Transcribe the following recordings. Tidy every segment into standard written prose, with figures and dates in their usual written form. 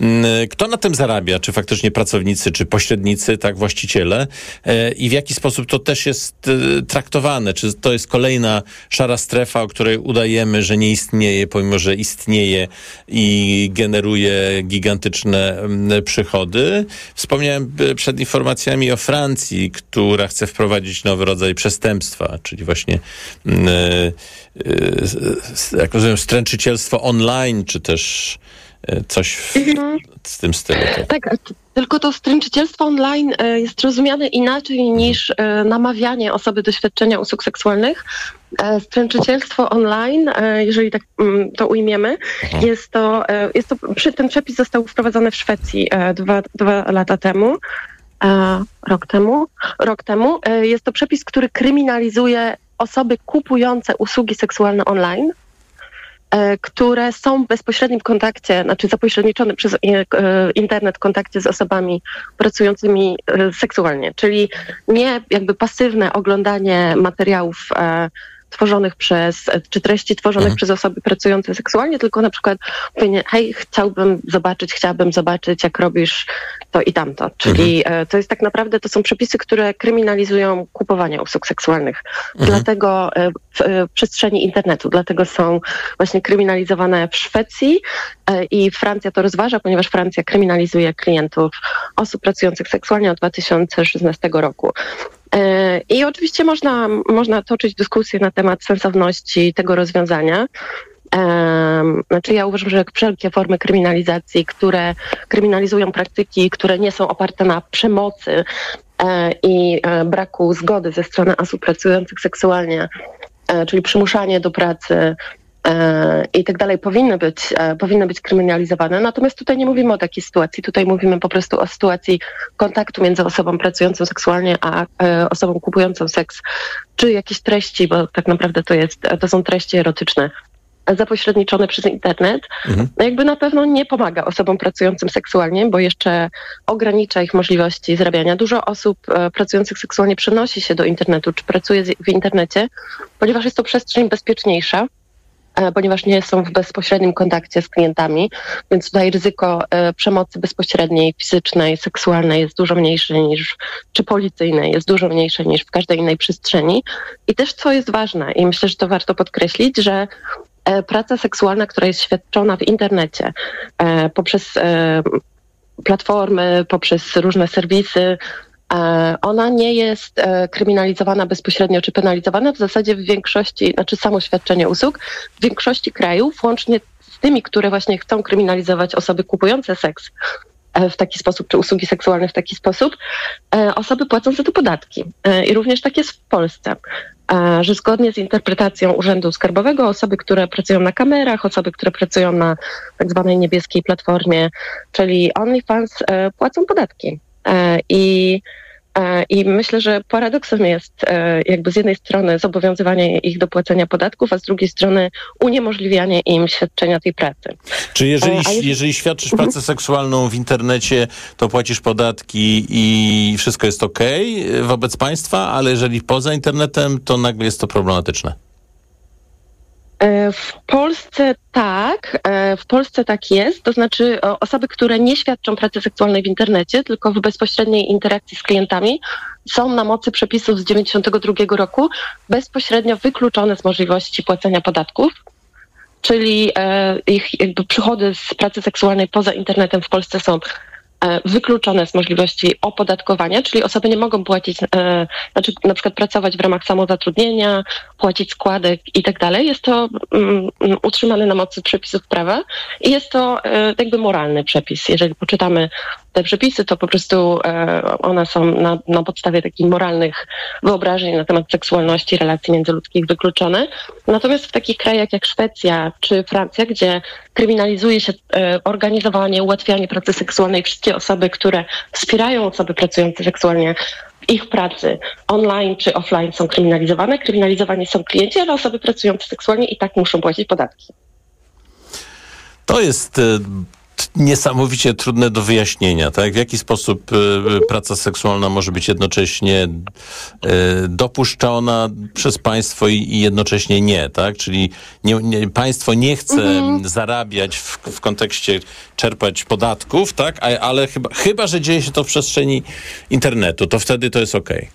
Kto na tym zarabia? Czy faktycznie pracownicy, czy pośrednicy, tak, właściciele? I w jaki sposób to też jest traktowane? Czy to jest kolejna szara strefa, o której udajemy, że nie istnieje, pomimo że istnieje i generuje gigantyczne przychody? Wspomniałem przed informacjami o Francji, która chce wprowadzić nowy rodzaj przestępstwa, czyli właśnie jak rozumiem, stręczycielstwo online, czy też coś z tym stylu. Tak, tylko to stręczycielstwo online jest rozumiane inaczej niż namawianie osoby do świadczenia usług seksualnych. Stręczycielstwo online, jeżeli tak to ujmiemy, ten przepis został wprowadzony w Szwecji dwa lata temu. Rok temu. Jest to przepis, który kryminalizuje osoby kupujące usługi seksualne online, które są w bezpośrednim kontakcie, znaczy zapośredniczone przez internet kontakcie z osobami pracującymi seksualnie, czyli nie jakby pasywne oglądanie materiałów tworzonych czy treści tworzonych przez osoby pracujące seksualnie, tylko na przykład mówienie, hej, chciałabym zobaczyć, jak robisz to i tamto. Czyli to jest tak naprawdę, to są przepisy, które kryminalizują kupowanie usług seksualnych. Dlatego w przestrzeni internetu, dlatego są właśnie kryminalizowane w Szwecji i Francja to rozważa, ponieważ Francja kryminalizuje klientów osób pracujących seksualnie od 2016 roku. I oczywiście można toczyć dyskusję na temat sensowności tego rozwiązania. Znaczy ja uważam, że wszelkie formy kryminalizacji, które kryminalizują praktyki, które nie są oparte na przemocy i braku zgody ze strony osób pracujących seksualnie, czyli przymuszanie do pracy i tak dalej, powinny być kryminalizowane. Natomiast tutaj nie mówimy o takiej sytuacji. Tutaj mówimy po prostu o sytuacji kontaktu między osobą pracującą seksualnie a osobą kupującą seks, czy jakieś treści, bo tak naprawdę to są treści erotyczne zapośredniczone przez internet. Jakby na pewno nie pomaga osobom pracującym seksualnie, bo jeszcze ogranicza ich możliwości zarabiania. Dużo osób pracujących seksualnie przenosi się do internetu, czy pracuje w internecie, ponieważ jest to przestrzeń bezpieczniejsza, ponieważ nie są w bezpośrednim kontakcie z klientami, więc tutaj ryzyko przemocy bezpośredniej, fizycznej, seksualnej jest dużo mniejsze czy policyjnej jest dużo mniejsze niż w każdej innej przestrzeni. I też co jest ważne, i myślę, że to warto podkreślić, że praca seksualna, która jest świadczona w internecie poprzez platformy, poprzez różne serwisy, ona nie jest kryminalizowana bezpośrednio czy penalizowana. W zasadzie w większości, znaczy samo świadczenie usług, w większości krajów, łącznie z tymi, które właśnie chcą kryminalizować osoby kupujące seks w taki sposób, czy usługi seksualne w taki sposób, osoby płacą za to podatki. I również tak jest w Polsce, że zgodnie z interpretacją Urzędu Skarbowego osoby, które pracują na kamerach, osoby, które pracują na tak zwanej niebieskiej platformie, czyli OnlyFans, płacą podatki. I myślę, że paradoksem jest jakby z jednej strony zobowiązywanie ich do płacenia podatków, a z drugiej strony uniemożliwianie im świadczenia tej pracy. Czy jeżeli świadczysz pracę seksualną w internecie, to płacisz podatki i wszystko jest okej wobec państwa, ale jeżeli poza internetem, to nagle jest to problematyczne? W Polsce tak jest, to znaczy osoby, które nie świadczą pracy seksualnej w internecie, tylko w bezpośredniej interakcji z klientami, są na mocy przepisów z 1992 roku bezpośrednio wykluczone z możliwości płacenia podatków, czyli ich jakby przychody z pracy seksualnej poza internetem w Polsce są wykluczone z możliwości opodatkowania, czyli osoby nie mogą płacić, znaczy na przykład pracować w ramach samozatrudnienia, płacić składek i tak dalej. Jest to utrzymane na mocy przepisów prawa i jest to jakby moralny przepis. Jeżeli poczytamy te przepisy, to po prostu one są na podstawie takich moralnych wyobrażeń na temat seksualności, relacji międzyludzkich wykluczone. Natomiast w takich krajach jak Szwecja czy Francja, gdzie kryminalizuje się organizowanie, ułatwianie pracy seksualnej, wszystkie osoby, które wspierają osoby pracujące seksualnie w ich pracy online czy offline są kryminalizowane. Kryminalizowani są klienci, ale osoby pracujące seksualnie i tak muszą płacić podatki. To jest niesamowicie trudne do wyjaśnienia, tak? W jaki sposób praca seksualna może być jednocześnie dopuszczona przez państwo i jednocześnie nie, tak? Czyli państwo nie chce zarabiać w kontekście czerpać podatków, tak? Ale chyba, że dzieje się to w przestrzeni internetu, to wtedy to jest okej.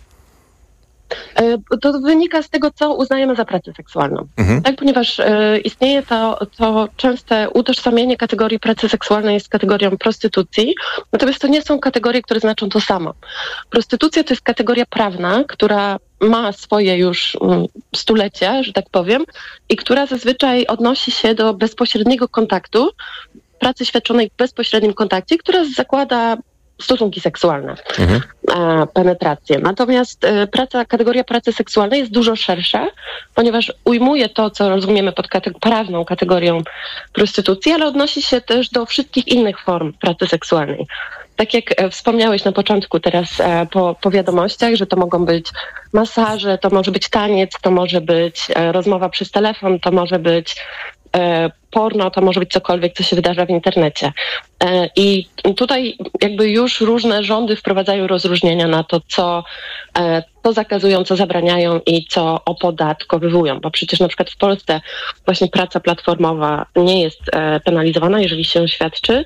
To wynika z tego, co uznajemy za pracę seksualną. Tak, ponieważ istnieje to częste utożsamienie kategorii pracy seksualnej z kategorią prostytucji, natomiast to nie są kategorie, które znaczą to samo. Prostytucja to jest kategoria prawna, która ma swoje już stulecia, że tak powiem, i która zazwyczaj odnosi się do bezpośredniego kontaktu, pracy świadczonej w bezpośrednim kontakcie, która zakłada stosunki seksualne, penetrację. Natomiast kategoria pracy seksualnej jest dużo szersza, ponieważ ujmuje to, co rozumiemy pod prawną kategorią prostytucji, ale odnosi się też do wszystkich innych form pracy seksualnej. Tak jak wspomniałeś na początku teraz po wiadomościach, że to mogą być masaże, to może być taniec, to może być rozmowa przez telefon, to może być porno, to może być cokolwiek, co się wydarza w internecie. I tutaj jakby już różne rządy wprowadzają rozróżnienia na to, co zakazują, co zabraniają i co opodatkowywują, bo przecież na przykład w Polsce właśnie praca platformowa nie jest penalizowana, jeżeli się świadczy,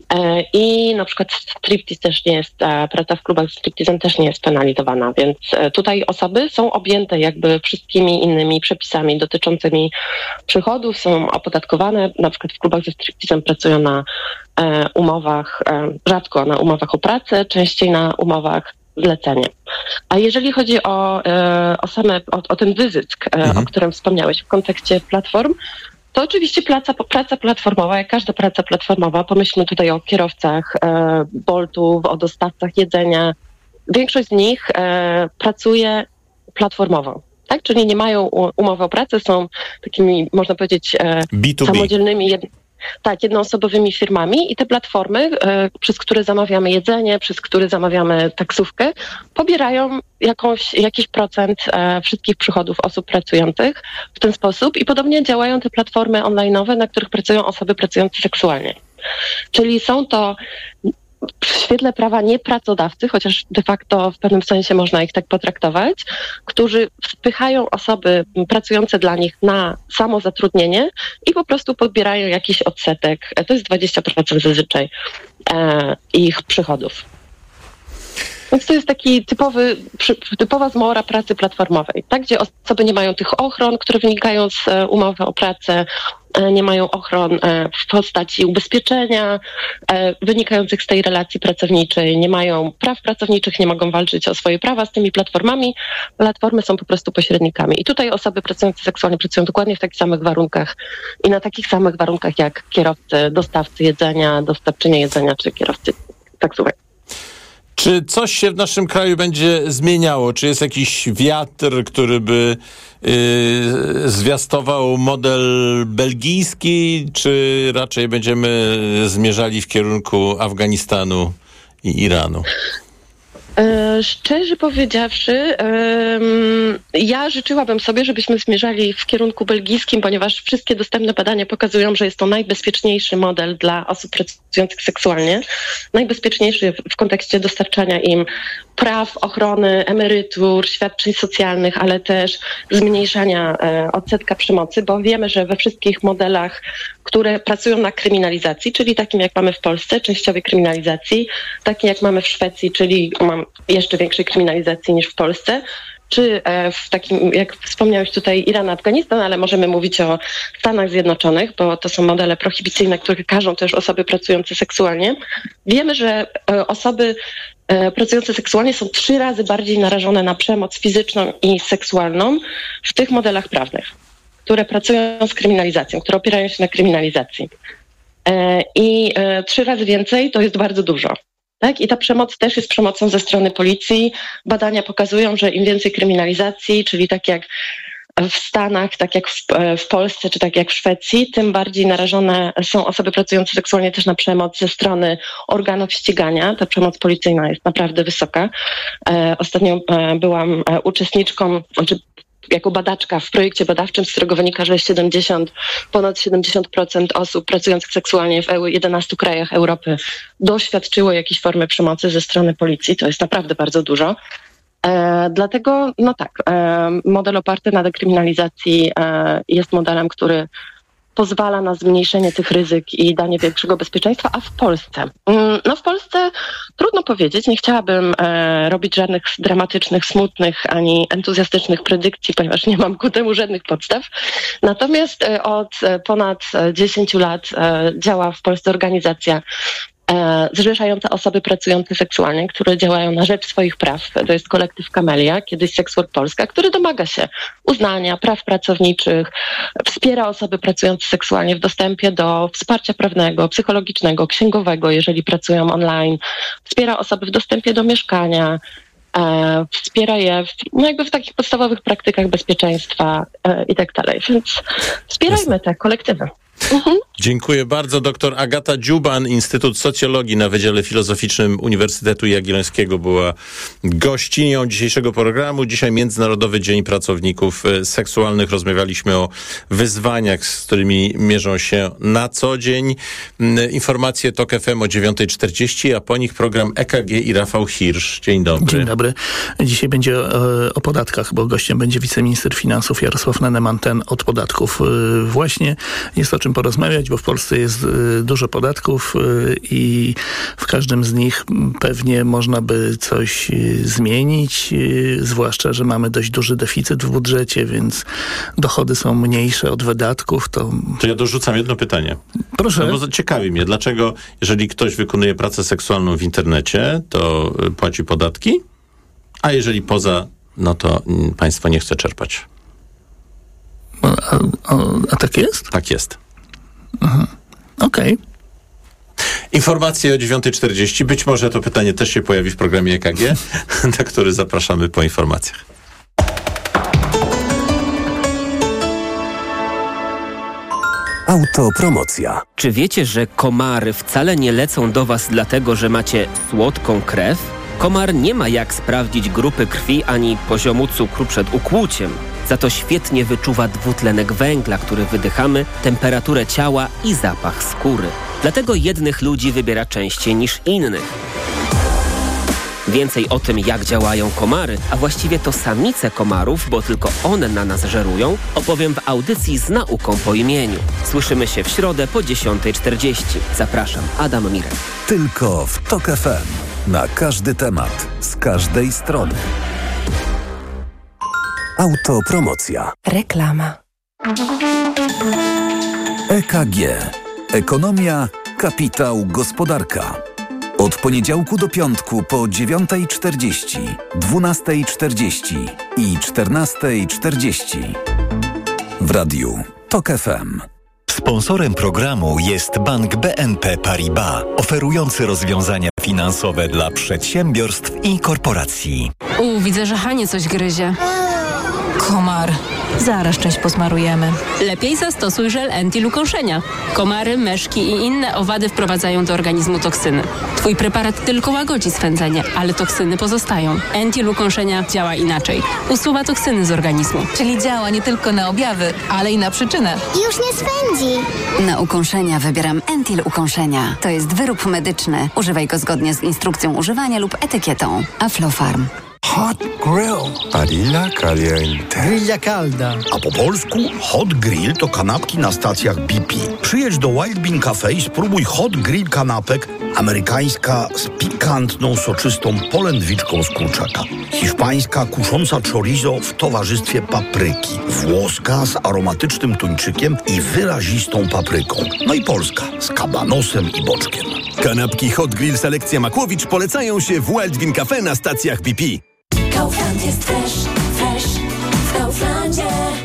i na przykład striptease też nie jest, praca w klubach z stripteasem też nie jest penalizowana, więc tutaj osoby są objęte jakby wszystkimi innymi przepisami dotyczącymi przychodów, są opodatkowane, na przykład w klubach ze stripteasem pracują na umowach, rzadko na umowach o pracę, częściej na umowach zlecenie. A jeżeli chodzi o ten wyzysk, o którym wspomniałeś w kontekście platform, to oczywiście praca platformowa, jak każda praca platformowa, pomyślmy tutaj o kierowcach Boltów, o dostawcach jedzenia. Większość z nich pracuje platformowo, tak? Czyli nie mają umowy o pracę, są takimi, można powiedzieć, B2B. Samodzielnymi jednoosobowymi firmami i te platformy, przez które zamawiamy jedzenie, przez które zamawiamy taksówkę, pobierają jakiś procent wszystkich przychodów osób pracujących w ten sposób i podobnie działają te platformy online'owe, na których pracują osoby pracujące seksualnie. Czyli są to w świetle prawa nie pracodawcy, chociaż de facto w pewnym sensie można ich tak potraktować, którzy wpychają osoby pracujące dla nich na samozatrudnienie i po prostu podbierają jakiś odsetek, to jest 20% zazwyczaj ich przychodów. Więc to jest taki typowa zmora pracy platformowej, tak? Gdzie osoby nie mają tych ochron, które wynikają z umowy o pracę, nie mają ochron w postaci ubezpieczenia wynikających z tej relacji pracowniczej, nie mają praw pracowniczych, nie mogą walczyć o swoje prawa z tymi platformami. Platformy są po prostu pośrednikami. I tutaj osoby pracujące seksualnie pracują dokładnie w takich samych warunkach i na takich samych warunkach jak kierowcy, dostawcy jedzenia, dostawczynie jedzenia czy kierowcy taksówek. Czy coś się w naszym kraju będzie zmieniało? Czy jest jakiś wiatr, który by zwiastował model belgijski, czy raczej będziemy zmierzali w kierunku Afganistanu i Iranu? Szczerze powiedziawszy, ja życzyłabym sobie, żebyśmy zmierzali w kierunku belgijskim, ponieważ wszystkie dostępne badania pokazują, że jest to najbezpieczniejszy model dla osób pracujących seksualnie. Najbezpieczniejszy w kontekście dostarczania im praw, ochrony, emerytur, świadczeń socjalnych, ale też zmniejszania odsetka przemocy, bo wiemy, że we wszystkich modelach, które pracują na kryminalizacji, czyli takim jak mamy w Polsce, częściowej kryminalizacji, takim jak mamy w Szwecji, czyli jeszcze większej kryminalizacji niż w Polsce, czy w takim, jak wspomniałeś tutaj, Iran, Afganistan, ale możemy mówić o Stanach Zjednoczonych, bo to są modele prohibicyjne, które każą też osoby pracujące seksualnie. Wiemy, że osoby pracujące seksualnie są 3 razy bardziej narażone na przemoc fizyczną i seksualną w tych modelach prawnych, które pracują z kryminalizacją, które opierają się na kryminalizacji. I 3 razy więcej to jest bardzo dużo. Tak? I ta przemoc też jest przemocą ze strony policji. Badania pokazują, że im więcej kryminalizacji, czyli tak jak w Stanach, tak jak w Polsce, czy tak jak w Szwecji, tym bardziej narażone są osoby pracujące seksualnie też na przemoc ze strony organów ścigania. Ta przemoc policyjna jest naprawdę wysoka. Ostatnio byłam uczestniczką, jako badaczka w projekcie badawczym, z którego wynika, że ponad 70% osób pracujących seksualnie w 11 krajach Europy doświadczyło jakiejś formy przemocy ze strony policji. To jest naprawdę bardzo dużo. Dlatego, model oparty na dekryminalizacji jest modelem, który pozwala na zmniejszenie tych ryzyk i danie większego bezpieczeństwa, a w Polsce? W Polsce trudno powiedzieć, nie chciałabym robić żadnych dramatycznych, smutnych ani entuzjastycznych predykcji, ponieważ nie mam ku temu żadnych podstaw. Natomiast od ponad 10 lat działa w Polsce organizacja zrzeszająca osoby pracujące seksualnie, które działają na rzecz swoich praw. To jest kolektyw Kamelia, kiedyś Sexwork Polska, który domaga się uznania praw pracowniczych, wspiera osoby pracujące seksualnie w dostępie do wsparcia prawnego, psychologicznego, księgowego, jeżeli pracują online, wspiera osoby w dostępie do mieszkania, wspiera je w takich podstawowych praktykach bezpieczeństwa i tak dalej. Więc wspierajmy te kolektywy. Dziękuję bardzo. Dr Agata Dziuban, Instytut Socjologii na Wydziale Filozoficznym Uniwersytetu Jagiellońskiego była gościnią dzisiejszego programu. Dzisiaj Międzynarodowy Dzień Pracowników Seksualnych. Rozmawialiśmy o wyzwaniach, z którymi mierzą się na co dzień. Informacje TOK FM o 9:40, a po nich program EKG i Rafał Hirsch. Dzień dobry. Dzień dobry. Dzisiaj będzie o podatkach, bo gościem będzie wiceminister finansów Jarosław Neneman, ten od podatków. Właśnie jest o czym porozmawiać, bo w Polsce jest dużo podatków i w każdym z nich pewnie można by coś zmienić, zwłaszcza, że mamy dość duży deficyt w budżecie, więc dochody są mniejsze od wydatków. To ja dorzucam jedno pytanie. Proszę. Bo ciekawi mnie, dlaczego jeżeli ktoś wykonuje pracę seksualną w internecie, to płaci podatki, a jeżeli poza, no to państwo nie chce czerpać. A tak jest? Tak jest. Okej. Informacje o 9:40. Być może to pytanie też się pojawi w programie EKG, na który zapraszamy po informacjach. Autopromocja. Czy wiecie, że komary wcale nie lecą do was dlatego, że macie słodką krew? Komar nie ma jak sprawdzić grupy krwi ani poziomu cukru przed ukłuciem. Za to świetnie wyczuwa dwutlenek węgla, który wydychamy, temperaturę ciała i zapach skóry. Dlatego jednych ludzi wybiera częściej niż innych. Więcej o tym, jak działają komary, a właściwie to samice komarów, bo tylko one na nas żerują, opowiem w audycji z nauką po imieniu. Słyszymy się w środę po 10:40. Zapraszam, Adam Mirek. Tylko w TOK FM. Na każdy temat, z każdej strony. Autopromocja. Reklama. EKG. Ekonomia, kapitał, gospodarka. Od poniedziałku do piątku po 9:40, 12:40 i 14:40. W radiu TOK FM. Sponsorem programu jest Bank BNP Paribas, oferujący rozwiązania finansowe dla przedsiębiorstw i korporacji. Widzę, że Hanie coś gryzie. Komar. Zaraz część posmarujemy. Lepiej zastosuj żel anti-lukąszenia. Komary, myszki i inne owady wprowadzają do organizmu toksyny. Twój preparat tylko łagodzi swędzenie, ale toksyny pozostają. Anti-lukąszenia działa inaczej. Usuwa toksyny z organizmu. Czyli działa nie tylko na objawy, ale i na przyczynę. Już nie swędzi. Na ukąszenia wybieram Entil Ukąszenia. To jest wyrób medyczny. Używaj go zgodnie z instrukcją używania lub etykietą. Aflofarm. Hot Grill. Padilla Caliente. Grilla calda. A po polsku Hot Grill to kanapki na stacjach BP. Przyjedź do Wild Bean Cafe i spróbuj Hot Grill kanapek. Amerykańska z pikantną, soczystą polędwiczką z kurczaka. Hiszpańska kusząca chorizo w towarzystwie papryki. Włoska z aromatycznym tuńczykiem i wyrazistą papryką. No i polska z kabanosem i boczkiem. Kanapki Hot Grill Selekcja Makłowicz polecają się w Wild Bean Cafe na stacjach BP. Kaufland jest fresh, fresh. W Kauflandzie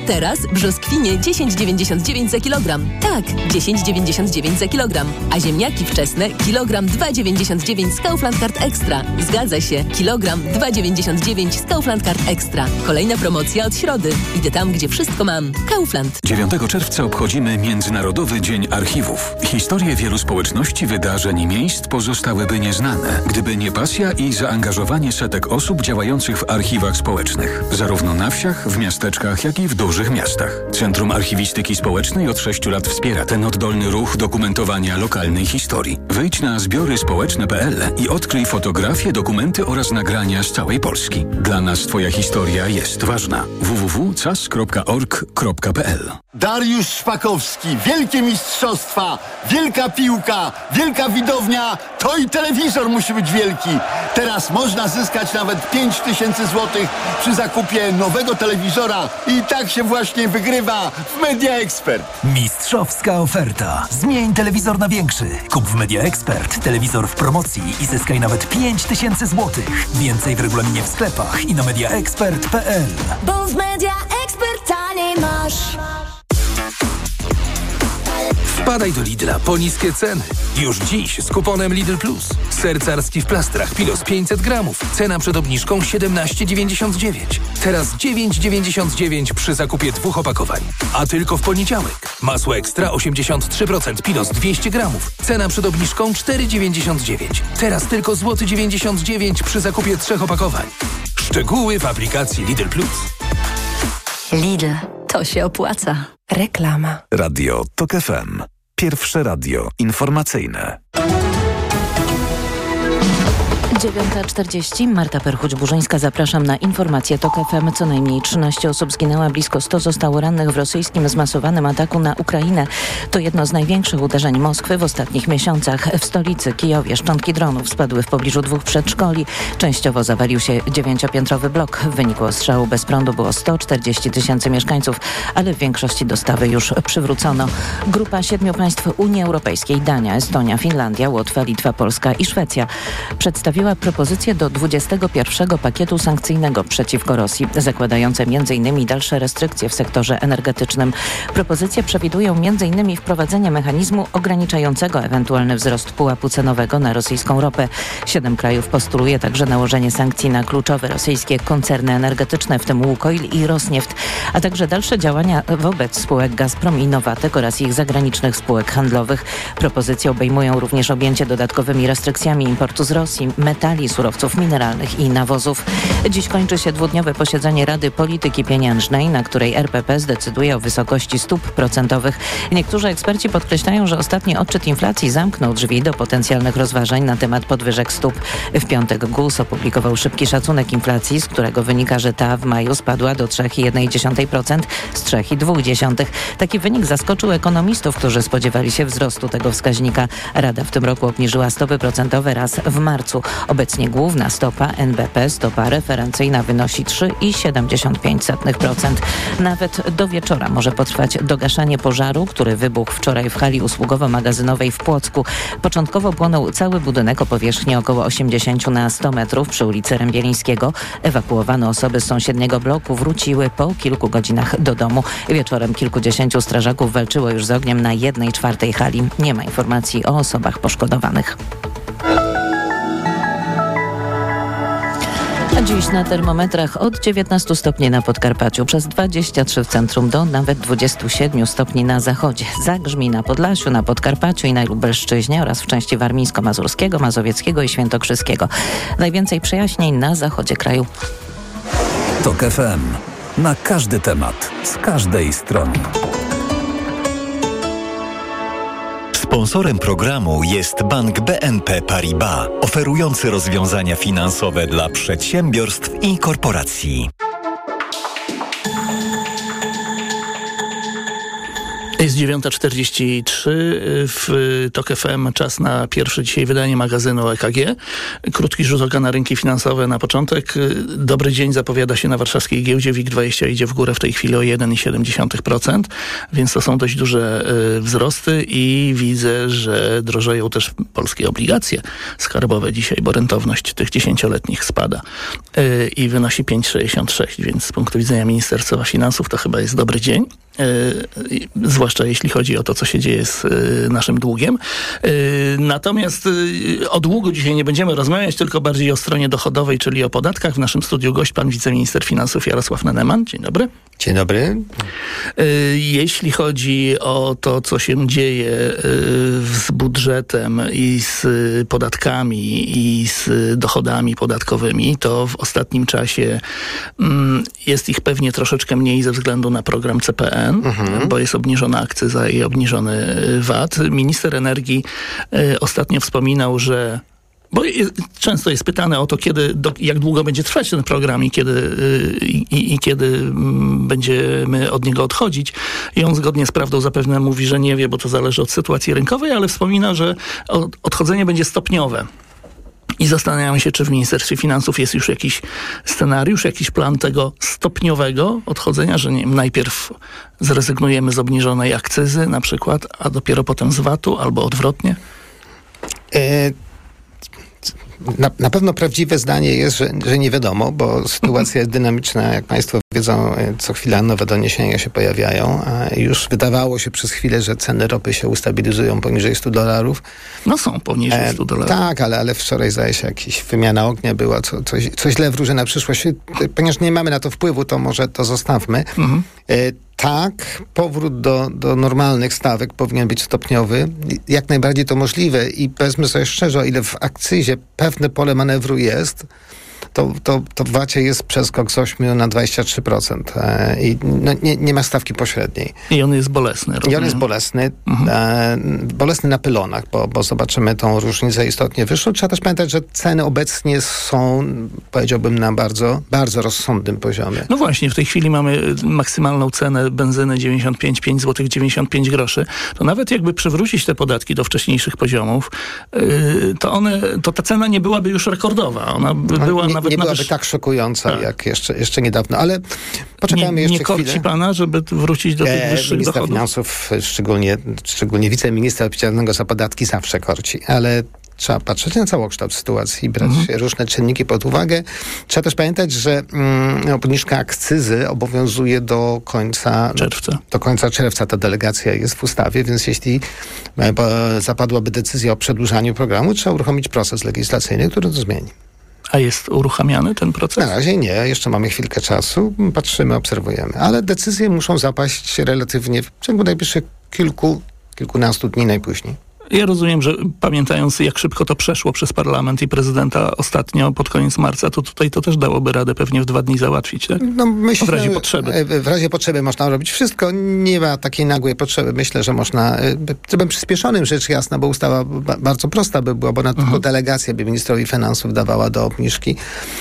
Teraz brzoskwinie 10,99 za kilogram. Tak, 10,99 za kilogram. A ziemniaki wczesne kilogram 2,99 z Kaufland Card Extra. Zgadza się, kilogram 2,99 z Kaufland Card Extra. Kolejna promocja od środy. Idę tam, gdzie wszystko mam. Kaufland. 9 czerwca obchodzimy Międzynarodowy Dzień Archiwów. Historie wielu społeczności, wydarzeń i miejsc pozostałyby nieznane, gdyby nie pasja i zaangażowanie setek osób działających w archiwach społecznych. Zarówno na wsiach, w miasteczkach, jak i w dużych miastach. Centrum Archiwistyki Społecznej od 6 lat wspiera ten oddolny ruch dokumentowania lokalnej historii. Wejdź na zbioryspołeczne.pl i odkryj fotografie, dokumenty oraz nagrania z całej Polski. Dla nas Twoja historia jest ważna. www.cas.org.pl. Dariusz Szpakowski, wielkie mistrzostwa, wielka piłka, wielka widownia, to i telewizor musi być wielki. Teraz można zyskać nawet 5000 zł przy zakupie nowego telewizora i tak się właśnie wygrywa w Media Expert. Mistrzowska oferta. Zmień telewizor na większy. Kup w Media Expert telewizor w promocji i zyskaj nawet 5000 zł. Więcej w regulaminie w sklepach i na mediaexpert.pl. Bo w Media Expert taniej masz. Wpadaj do Lidla po niskie ceny. Już dziś z kuponem Lidl Plus. Ser carski w plastrach Pilos 500 gramów. Cena przed obniżką 17,99. Teraz 9,99 przy zakupie 2 opakowań. A tylko w poniedziałek. Masło ekstra 83% Pilos 200 gramów. Cena przed obniżką 4,99. Teraz tylko złoty 99 przy zakupie 3 opakowań. Szczegóły w aplikacji Lidl Plus. Lidl. To się opłaca. Reklama. Radio TOK FM. Pierwsze radio informacyjne. 9:40. Marta Perchuć-Burzyńska. Zapraszam na informacje TOK FM. Co najmniej 13 osób zginęło, blisko 100 zostało rannych w rosyjskim zmasowanym ataku na Ukrainę. To jedno z największych uderzeń Moskwy w ostatnich miesiącach. W stolicy Kijowie szczątki dronów spadły w pobliżu 2 przedszkoli. Częściowo zawalił się 9-piętrowy blok. W wyniku ostrzału bez prądu było 140 000 mieszkańców, ale w większości dostawy już przywrócono. Grupa 7 państw Unii Europejskiej, Dania, Estonia, Finlandia, Łotwa, Litwa, Polska i Szwecja przedstawiła propozycję do 21 pakietu sankcyjnego przeciwko Rosji, zakładające m.in. dalsze restrykcje w sektorze energetycznym. Propozycje przewidują m.in. wprowadzenie mechanizmu ograniczającego ewentualny wzrost pułapu cenowego na rosyjską ropę. 7 krajów postuluje także nałożenie sankcji na kluczowe rosyjskie koncerny energetyczne, w tym Łukoil i Rosnieft, a także dalsze działania wobec spółek Gazprom i Nowatek oraz ich zagranicznych spółek handlowych. Propozycje obejmują również objęcie dodatkowymi restrykcjami importu z Rosji, metali, surowców mineralnych i nawozów. Dziś kończy się dwudniowe posiedzenie Rady Polityki Pieniężnej, na której RPP zdecyduje o wysokości stóp procentowych. Niektórzy eksperci podkreślają, że ostatni odczyt inflacji zamknął drzwi do potencjalnych rozważań na temat podwyżek stóp. W piątek GUS opublikował szybki szacunek inflacji, z którego wynika, że ta w maju spadła do 3,1% z 3,2%. Taki wynik zaskoczył ekonomistów, którzy spodziewali się wzrostu tego wskaźnika. Rada w tym roku obniżyła stopy procentowe raz w marcu. Obecnie główna stopa NBP, stopa referencyjna, wynosi 3,75%. Nawet do wieczora może potrwać dogaszanie pożaru, który wybuchł wczoraj w hali usługowo-magazynowej w Płocku. Początkowo płonął cały budynek o powierzchni około 80 na 100 metrów przy ulicy Rębielińskiego. Ewakuowane osoby z sąsiedniego bloku wróciły po kilku godzinach do domu. Wieczorem kilkudziesięciu strażaków walczyło już z ogniem na 1/4 hali. Nie ma informacji o osobach poszkodowanych. A dziś na termometrach od 19 stopni na Podkarpaciu, przez 23 w centrum do nawet 27 stopni na zachodzie. Zagrzmi na Podlasiu, na Podkarpaciu i na Lubelszczyźnie oraz w części warmińsko-mazurskiego, mazowieckiego i świętokrzyskiego. Najwięcej przejaśnień na zachodzie kraju. TOK FM. Na każdy temat, z każdej strony. Sponsorem programu jest Bank BNP Paribas, oferujący rozwiązania finansowe dla przedsiębiorstw i korporacji. Jest 9:43 w TOK FM. Czas na pierwsze dzisiaj wydanie magazynu EKG. Krótki rzut oka na rynki finansowe na początek. Dobry dzień zapowiada się na warszawskiej giełdzie. WIG20 idzie w górę w tej chwili o 1,7%, więc to są dość duże wzrosty i widzę, że drożeją też polskie obligacje skarbowe dzisiaj, bo rentowność tych 10-letnich spada i wynosi 5,66, więc z punktu widzenia Ministerstwa Finansów to chyba jest dobry dzień. Zwłaszcza jeśli chodzi o to, co się dzieje z naszym długiem. Natomiast o długu dzisiaj nie będziemy rozmawiać, tylko bardziej o stronie dochodowej, czyli o podatkach. W naszym studiu gość, pan wiceminister finansów Jarosław Nennemann. Dzień dobry. Dzień dobry. Jeśli chodzi o to, co się dzieje z budżetem i z podatkami i z dochodami podatkowymi, to w ostatnim czasie jest ich pewnie troszeczkę mniej ze względu na program CPN, bo jest obniżona akcyza i obniżony VAT. Minister energii ostatnio wspominał, że bo często jest pytane o to, jak długo będzie trwać ten program i kiedy będziemy od niego odchodzić. I on zgodnie z prawdą zapewne mówi, że nie wie, bo to zależy od sytuacji rynkowej, ale wspomina, że odchodzenie będzie stopniowe. I zastanawiam się, czy w Ministerstwie Finansów jest już jakiś scenariusz, jakiś plan tego stopniowego odchodzenia, że najpierw zrezygnujemy z obniżonej akcyzy na przykład, a dopiero potem z VAT-u, albo odwrotnie? Na pewno prawdziwe zdanie jest, że nie wiadomo, bo sytuacja jest dynamiczna. Jak państwo wiedzą, co chwila nowe doniesienia się pojawiają. A już wydawało się przez chwilę, że ceny ropy się ustabilizują poniżej $100. No są poniżej $100. Tak, ale wczoraj zdaje się jakaś wymiana ognia była, co źle wróży na przyszłość. Ponieważ nie mamy na to wpływu, to może to zostawmy. Tak, powrót do normalnych stawek powinien być stopniowy. Jak najbardziej to możliwe i powiedzmy sobie szczerze, o ile w akcyzie pewne pole manewru jest, to w VAT-cie jest przeskok z 8 na 23%. I nie ma stawki pośredniej. I on jest bolesny. I on jest bolesny. Bolesny na pylonach, bo zobaczymy tą różnicę istotnie wyższą. Trzeba też pamiętać, że ceny obecnie są, powiedziałbym, na bardzo, bardzo rozsądnym poziomie. No właśnie, w tej chwili mamy maksymalną cenę benzyny 5 zł 95 groszy. To nawet jakby przywrócić te podatki do wcześniejszych poziomów, to ta cena nie byłaby już rekordowa. Ona by była nawet nie byłaby tak szokująca jak jeszcze niedawno, ale poczekajmy jeszcze chwilę. Nie korci pana, żeby wrócić do tych wyższych ministra dochodów? Finansów, szczególnie wiceministra odpowiedzialnego za podatki zawsze korci, ale trzeba patrzeć na całokształt sytuacji, brać różne czynniki pod uwagę. Trzeba też pamiętać, że obniżka akcyzy obowiązuje do końca czerwca. Do końca czerwca ta delegacja jest w ustawie, więc jeśli zapadłaby decyzja o przedłużaniu programu, trzeba uruchomić proces legislacyjny, który to zmieni. A jest uruchamiany ten proces? Na razie nie, jeszcze mamy chwilkę czasu, patrzymy, obserwujemy, ale decyzje muszą zapaść relatywnie w ciągu najbliższych kilkunastu dni najpóźniej. Ja rozumiem, że pamiętając, jak szybko to przeszło przez parlament i prezydenta ostatnio pod koniec marca, to tutaj to też dałoby radę pewnie w 2 dni załatwić, tak? No myślę, w razie potrzeby. W razie potrzeby można robić wszystko. Nie ma takiej nagłej potrzeby. Myślę, że można trybem przyspieszonym, rzecz jasna, bo ustawa bardzo prosta by była, bo na tylko delegacja by ministrowi finansów dawała do obniżki.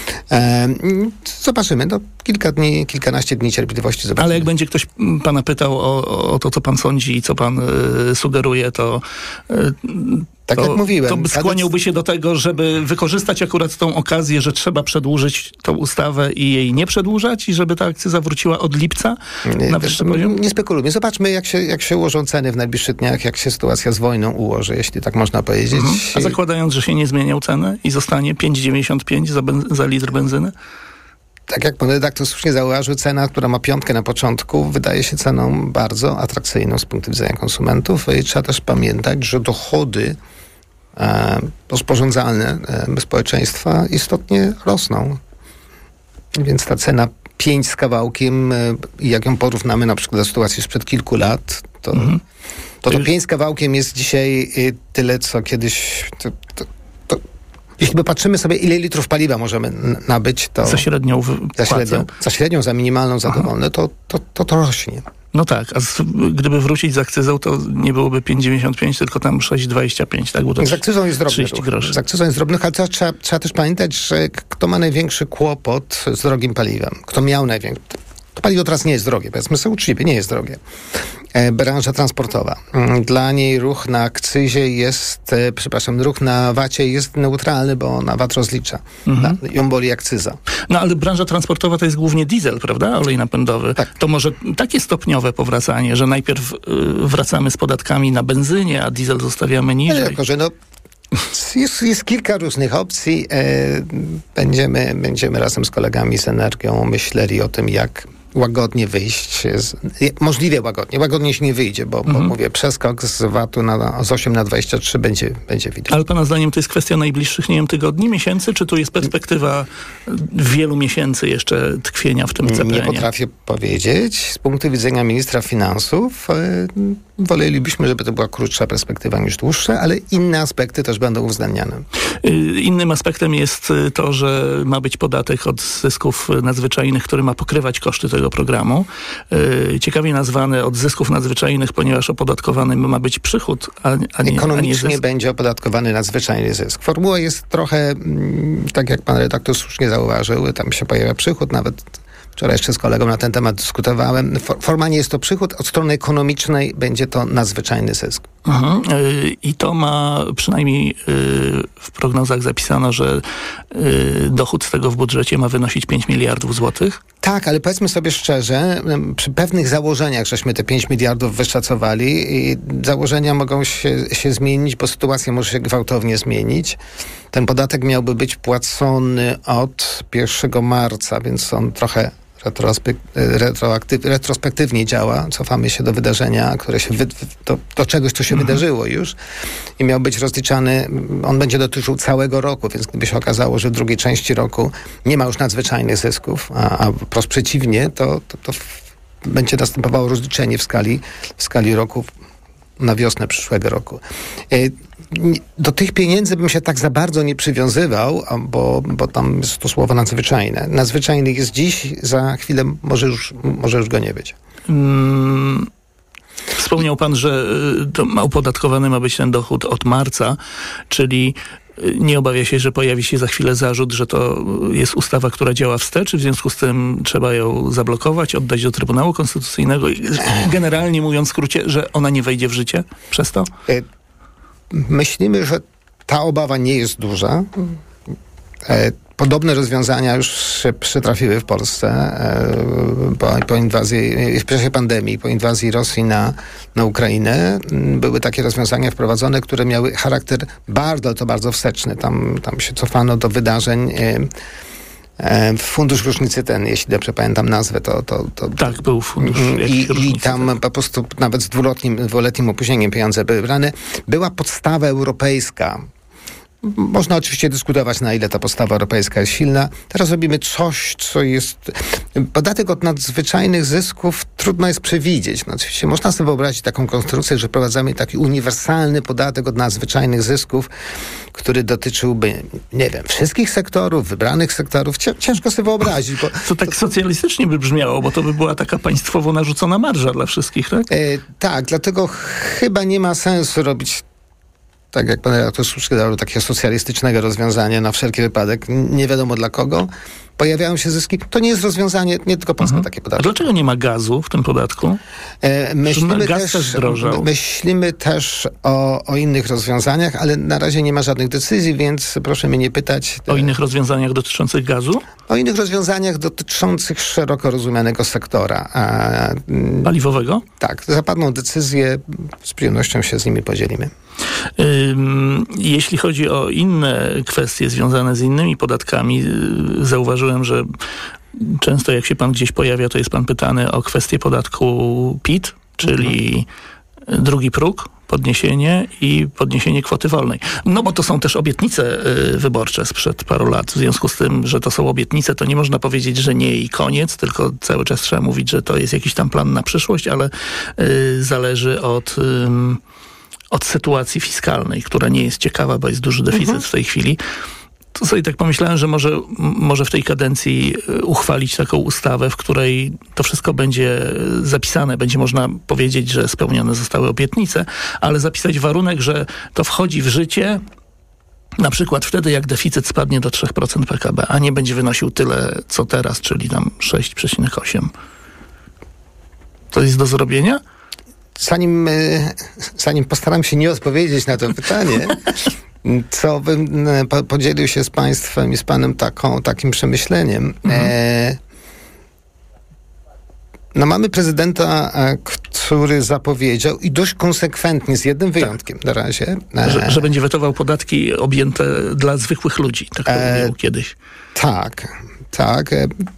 Zobaczymy. Kilkanaście dni cierpliwości zobaczymy. Ale jak będzie ktoś pana pytał o to, co pan sądzi i co pan sugeruje, to tak jak mówiłem. To skłaniałby się do tego, żeby wykorzystać akurat tą okazję, że trzeba przedłużyć tą ustawę i jej nie przedłużać i żeby ta akcyza wróciła od lipca na wyższy poziom? Nie spekulujmy. Zobaczmy, jak się ułożą ceny w najbliższych dniach, jak się sytuacja z wojną ułoży, jeśli tak można powiedzieć. A zakładając, że się nie zmienią ceny i zostanie 5,95 za litr benzyny? Tak jak pan redaktor słusznie zauważył, cena, która ma 5 na początku, wydaje się ceną bardzo atrakcyjną z punktu widzenia konsumentów. I trzeba też pamiętać, że dochody rozporządzalne społeczeństwa istotnie rosną. Więc ta cena 5 z kawałkiem, jak ją porównamy na przykład do sytuacji sprzed kilku lat, to 5 z kawałkiem jest dzisiaj tyle, co kiedyś... Jeśli patrzymy sobie, ile litrów paliwa możemy nabyć, to... Za średnią, za minimalną, za dowolne, to rośnie. No tak, a gdyby wrócić z akcyzą, to nie byłoby 5,95, tylko tam 6,25, tak? Bo to z akcyzą jest drobny 30 groszy. Z akcyzą jest drobnych, ale trzeba też pamiętać, że kto ma największy kłopot z drogim paliwem, kto miał największy... paliwo teraz nie jest drogie, powiedzmy sobie uczciwie, nie jest drogie. Branża transportowa. Dla niej ruch na akcyzie ruch na VAT-cie jest neutralny, bo na VAT rozlicza. Ją boli akcyza. No ale branża transportowa to jest głównie diesel, prawda? Olej napędowy. Tak. To może takie stopniowe powracanie, że najpierw wracamy z podatkami na benzynie, a diesel zostawiamy niżej. Ale jako, że jest kilka różnych opcji. Będziemy razem z kolegami z Energią myśleli o tym, jak łagodnie wyjść. Możliwie łagodnie. Łagodnie się nie wyjdzie, bo mówię, przeskok z VAT-u z 8 na 23 będzie widać. Ale pana zdaniem to jest kwestia najbliższych, tygodni, miesięcy, czy tu jest perspektywa wielu miesięcy jeszcze tkwienia w tym CPN-ie? Nie potrafię powiedzieć. Z punktu widzenia ministra finansów wolelibyśmy, żeby to była krótsza perspektywa niż dłuższa, ale inne aspekty też będą uwzględniane. Innym aspektem jest to, że ma być podatek od zysków nadzwyczajnych, który ma pokrywać koszty tego programu. Ciekawie nazwany od zysków nadzwyczajnych, ponieważ opodatkowany ma być przychód, a nie ekonomicznie zysk. Będzie opodatkowany nadzwyczajny zysk. Formuła jest trochę, tak jak pan redaktor słusznie zauważył, tam się pojawia przychód, nawet wczoraj jeszcze z kolegą na ten temat dyskutowałem. Formalnie jest to przychód, od strony ekonomicznej będzie to nadzwyczajny zysk. I to ma, przynajmniej w prognozach zapisano, że dochód z tego w budżecie ma wynosić 5 miliardów złotych. Tak, ale powiedzmy sobie szczerze, przy pewnych założeniach, żeśmy te 5 miliardów wyszacowali i założenia mogą się zmienić, bo sytuacja może się gwałtownie zmienić. Ten podatek miałby być płacony od 1 marca, więc on trochę retrospektywnie działa. Cofamy się do wydarzenia, które się do czegoś, co się wydarzyło już i miał być rozliczany, on będzie dotyczył całego roku, więc gdyby się okazało, że w drugiej części roku nie ma już nadzwyczajnych zysków, a wprost przeciwnie, to będzie następowało rozliczenie w skali roku na wiosnę przyszłego roku. Do tych pieniędzy bym się tak za bardzo nie przywiązywał, bo tam jest to słowo nadzwyczajne. Nadzwyczajny jest dziś, za chwilę może już go nie być. Wspomniał pan, że opodatkowany ma być ten dochód od marca, czyli nie obawia się, że pojawi się za chwilę zarzut, że to jest ustawa, która działa wstecz, w związku z tym trzeba ją zablokować, oddać do Trybunału Konstytucyjnego i generalnie mówiąc w skrócie, że ona nie wejdzie w życie przez to? Myślimy, że ta obawa nie jest duża. Podobne rozwiązania już się przytrafiły w Polsce po inwazji, w czasie pandemii, po inwazji Rosji na Ukrainę. Były takie rozwiązania wprowadzone, które miały charakter bardzo wsteczny. Tam się cofano do wydarzeń. Fundusz Różnicy jeśli dobrze pamiętam nazwę, to tak, był fundusz i tam po prostu nawet z dwuletnim opóźnieniem pieniądze były brane. Była podstawa europejska. Można oczywiście dyskutować, na ile ta podstawa europejska jest silna. Teraz robimy coś, co jest... Podatek od nadzwyczajnych zysków trudno jest przewidzieć. No, oczywiście można sobie wyobrazić taką konstrukcję, że wprowadzamy taki uniwersalny podatek od nadzwyczajnych zysków, który dotyczyłby, nie wiem, wszystkich sektorów, wybranych sektorów. Ciężko sobie wyobrazić. Bo to tak socjalistycznie by brzmiało, bo to by była taka państwowo narzucona marża dla wszystkich, tak? Tak, dlatego chyba nie ma sensu robić, tak jak pan redaktor słusznie dał, takiego socjalistycznego rozwiązania na wszelki wypadek, nie wiadomo dla kogo, pojawiają się zyski. To nie jest rozwiązanie, nie tylko Polska takie podatki. A dlaczego nie ma gazu w tym podatku? Myślimy też o innych rozwiązaniach, ale na razie nie ma żadnych decyzji, więc proszę mnie nie pytać. O innych rozwiązaniach dotyczących gazu? O innych rozwiązaniach dotyczących szeroko rozumianego sektora. Paliwowego? Tak. Zapadną decyzje, z przyjemnością się z nimi podzielimy. Jeśli chodzi o inne kwestie związane z innymi podatkami, zauważyłem, że często jak się pan gdzieś pojawia, to jest pan pytany o kwestię podatku PIT, czyli drugi próg, podniesienie i podniesienie kwoty wolnej. No bo to są też obietnice wyborcze sprzed paru lat. W związku z tym, że to są obietnice, to nie można powiedzieć, że nie i koniec, tylko cały czas trzeba mówić, że to jest jakiś tam plan na przyszłość, ale zależy od sytuacji fiskalnej, która nie jest ciekawa, bo jest duży deficyt w tej chwili. To sobie tak pomyślałem, że może w tej kadencji uchwalić taką ustawę, w której to wszystko będzie zapisane. Będzie można powiedzieć, że spełnione zostały obietnice, ale zapisać warunek, że to wchodzi w życie na przykład wtedy, jak deficyt spadnie do 3% PKB, a nie będzie wynosił tyle, co teraz, czyli tam 6,8%. To jest do zrobienia? Zanim postaram się nie odpowiedzieć na to pytanie, co bym podzielił się z państwem i z panem takim przemyśleniem. Mamy prezydenta, który zapowiedział i dość konsekwentnie, z jednym wyjątkiem na razie. Że będzie wetował podatki objęte dla zwykłych ludzi, tak to mówił kiedyś. Tak.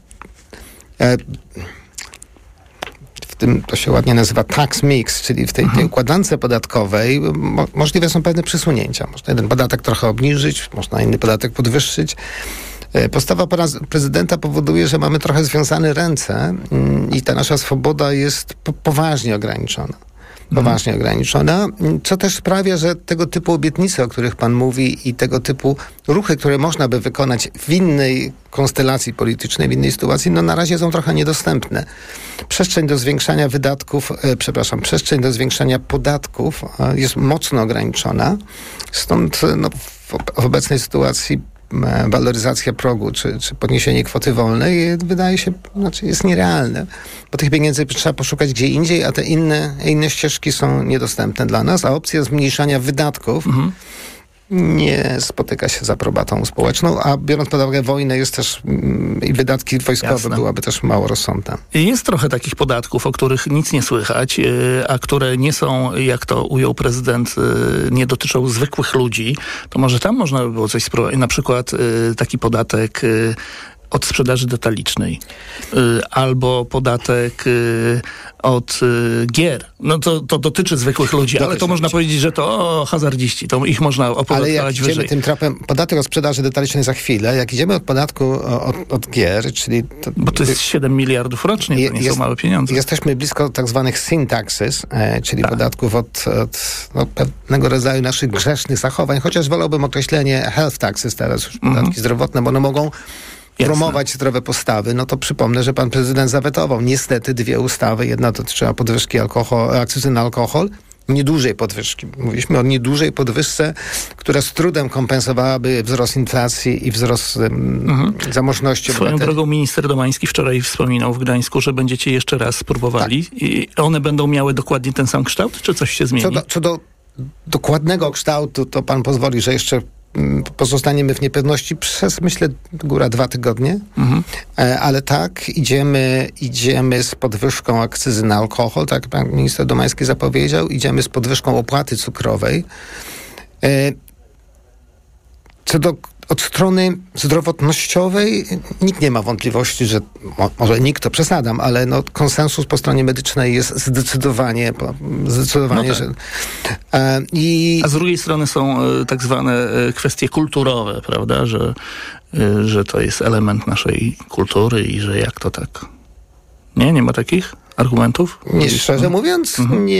W tym to się ładnie nazywa tax mix, czyli w tej układance podatkowej możliwe są pewne przesunięcia. Można jeden podatek trochę obniżyć, można inny podatek podwyższyć. Postawa pana prezydenta powoduje, że mamy trochę związane ręce i ta nasza swoboda jest poważnie ograniczona. Co też sprawia, że tego typu obietnice, o których pan mówi, i tego typu ruchy, które można by wykonać w innej konstelacji politycznej, w innej sytuacji, na razie są trochę niedostępne. Przestrzeń do zwiększania przestrzeń do zwiększania podatków jest mocno ograniczona. Stąd w obecnej sytuacji waloryzacja progu, czy podniesienie kwoty wolnej wydaje się, jest nierealne, bo tych pieniędzy trzeba poszukać gdzie indziej, a te inne ścieżki są niedostępne dla nas, a opcja zmniejszania wydatków nie spotyka się z aprobatą społeczną, a biorąc pod uwagę wojnę, jest też i wydatki wojskowe byłaby też mało rozsądna. Jest trochę takich podatków, o których nic nie słychać, a które nie są, jak to ujął prezydent, nie dotyczą zwykłych ludzi. To może tam można by było coś spróbować. Na przykład taki podatek od sprzedaży detalicznej albo podatek od gier. To dotyczy zwykłych ludzi, ale to można powiedzieć, że to hazardziści, to ich można opodatkować wyżej. Ale jak idziemy tym tropem, podatek od sprzedaży detalicznej za chwilę, jak idziemy od podatku od gier, czyli... Bo to jest 7 miliardów rocznie, to nie są małe pieniądze. Jesteśmy blisko tak zwanych sin taxes, czyli podatków od pewnego rodzaju naszych grzesznych zachowań, chociaż wolałbym określenie health taxes teraz, już podatki zdrowotne, bo one mogą promować zdrowe postawy. To przypomnę, że pan prezydent zawetował niestety 2 ustawy. Jedna dotyczyła podwyżki akcyzy na alkohol, niedużej podwyżki. Mówiliśmy o niedużej podwyżce, która z trudem kompensowałaby wzrost inflacji i wzrost zamożności obywateli. Swoją drogą minister Domański wczoraj wspominał w Gdańsku, że będziecie jeszcze raz spróbowali. I one będą miały dokładnie ten sam kształt, czy coś się zmieni? Co do dokładnego kształtu, to pan pozwoli, że jeszcze pozostaniemy w niepewności przez, myślę, góra 2 tygodnie, ale tak, idziemy z podwyżką akcyzy na alkohol, tak pan minister Domański zapowiedział, idziemy z podwyżką opłaty cukrowej. Od strony zdrowotnościowej nikt nie ma wątpliwości, że może nikt, to przesadam, ale konsensus po stronie medycznej jest zdecydowanie, że... A z drugiej strony są tak zwane kwestie kulturowe, prawda, że to jest element naszej kultury i że jak to tak... Nie ma takich argumentów? Szczerze mówiąc,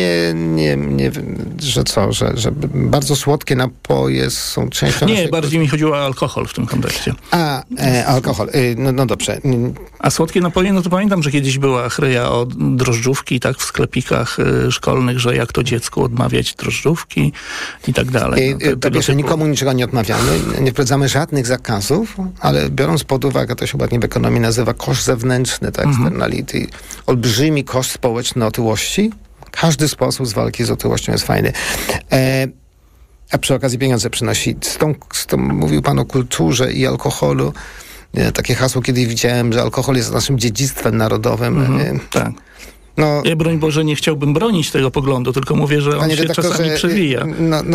że bardzo słodkie napoje są częścią... Nie, bardziej mi chodziło o alkohol w tym kontekście. Alkohol. No dobrze. A słodkie napoje, to pamiętam, że kiedyś była chryja o drożdżówki, tak, w sklepikach szkolnych, że jak to dziecku odmawiać drożdżówki i tak dalej. Nikomu niczego nie odmawiamy, nie wprowadzamy żadnych zakazów, ale biorąc pod uwagę, to się ładnie w ekonomii nazywa koszt zewnętrzny, tak, externality, olbrzymi koszt społeczny otyłości. Każdy sposób z walki z otyłością jest fajny. A przy okazji pieniądze przynosi. Mówił pan o kulturze i alkoholu. Takie hasło kiedyś widziałem, że alkohol jest naszym dziedzictwem narodowym. Tak. Ja broń Boże nie chciałbym bronić tego poglądu, tylko mówię, że on się czasami przewija.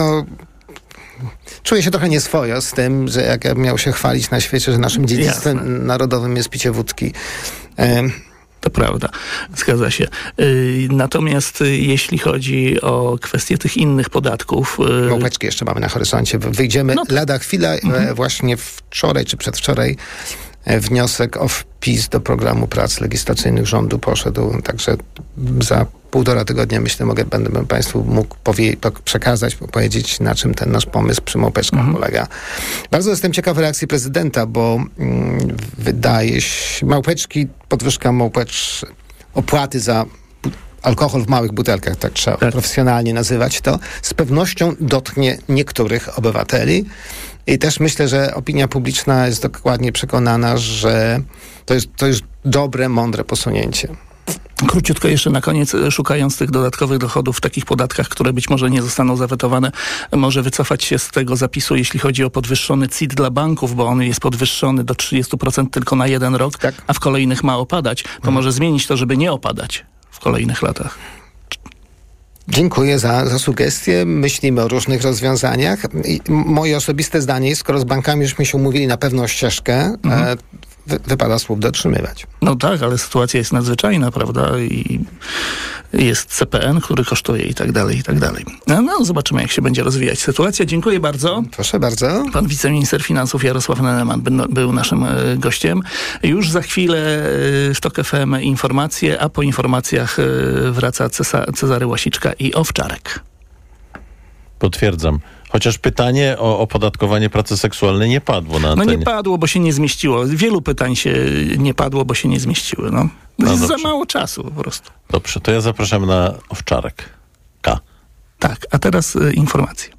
Czuję się trochę nieswojo z tym, że jak ja miał się chwalić na świecie, że naszym dziedzictwem narodowym jest picie wódki. To prawda, zgadza się. Natomiast jeśli chodzi o kwestię tych innych podatków... Małpeczki jeszcze mamy na horyzoncie. Wyjdziemy lada chwila. Właśnie wczoraj czy przedwczoraj wniosek o wpis do programu prac legislacyjnych rządu poszedł. Także za 1,5 tygodnia, myślę, będę Państwu mógł powiedzieć, na czym ten nasz pomysł przy małpeczkach polega. Bardzo jestem ciekaw reakcji prezydenta, bo wydaje się, podwyżka opłaty za alkohol w małych butelkach, tak trzeba profesjonalnie nazywać to, z pewnością dotknie niektórych obywateli. I też myślę, że opinia publiczna jest dokładnie przekonana, że to jest dobre, mądre posunięcie. Króciutko jeszcze na koniec, szukając tych dodatkowych dochodów w takich podatkach, które być może nie zostaną zawetowane, może wycofać się z tego zapisu, jeśli chodzi o podwyższony CIT dla banków, bo on jest podwyższony do 30% tylko na 1 rok, a w kolejnych ma opadać. To może zmienić to, żeby nie opadać w kolejnych latach. Dziękuję za sugestię. Myślimy o różnych rozwiązaniach. I moje osobiste zdanie jest, skoro z bankami żeśmy się umówili na pewną ścieżkę, wypada słów dotrzymywać. No tak, ale sytuacja jest nadzwyczajna, prawda? I jest CPN, który kosztuje i tak dalej, i tak dalej. No, zobaczymy, jak się będzie rozwijać sytuacja. Dziękuję bardzo. Proszę bardzo. Pan wiceminister finansów Jarosław Neneman był naszym gościem. Już za chwilę w TOK FM informacje, a po informacjach wraca Cezary Łasiczka i Owczarek. Potwierdzam. Chociaż pytanie o opodatkowanie pracy seksualnej nie padło na antenie. No nie padło, bo się nie zmieściło. Wielu pytań się nie padło, bo się nie zmieściły. No jest za mało czasu po prostu. Dobrze, to ja zapraszam na Owczarek. K. Tak, a teraz informacje.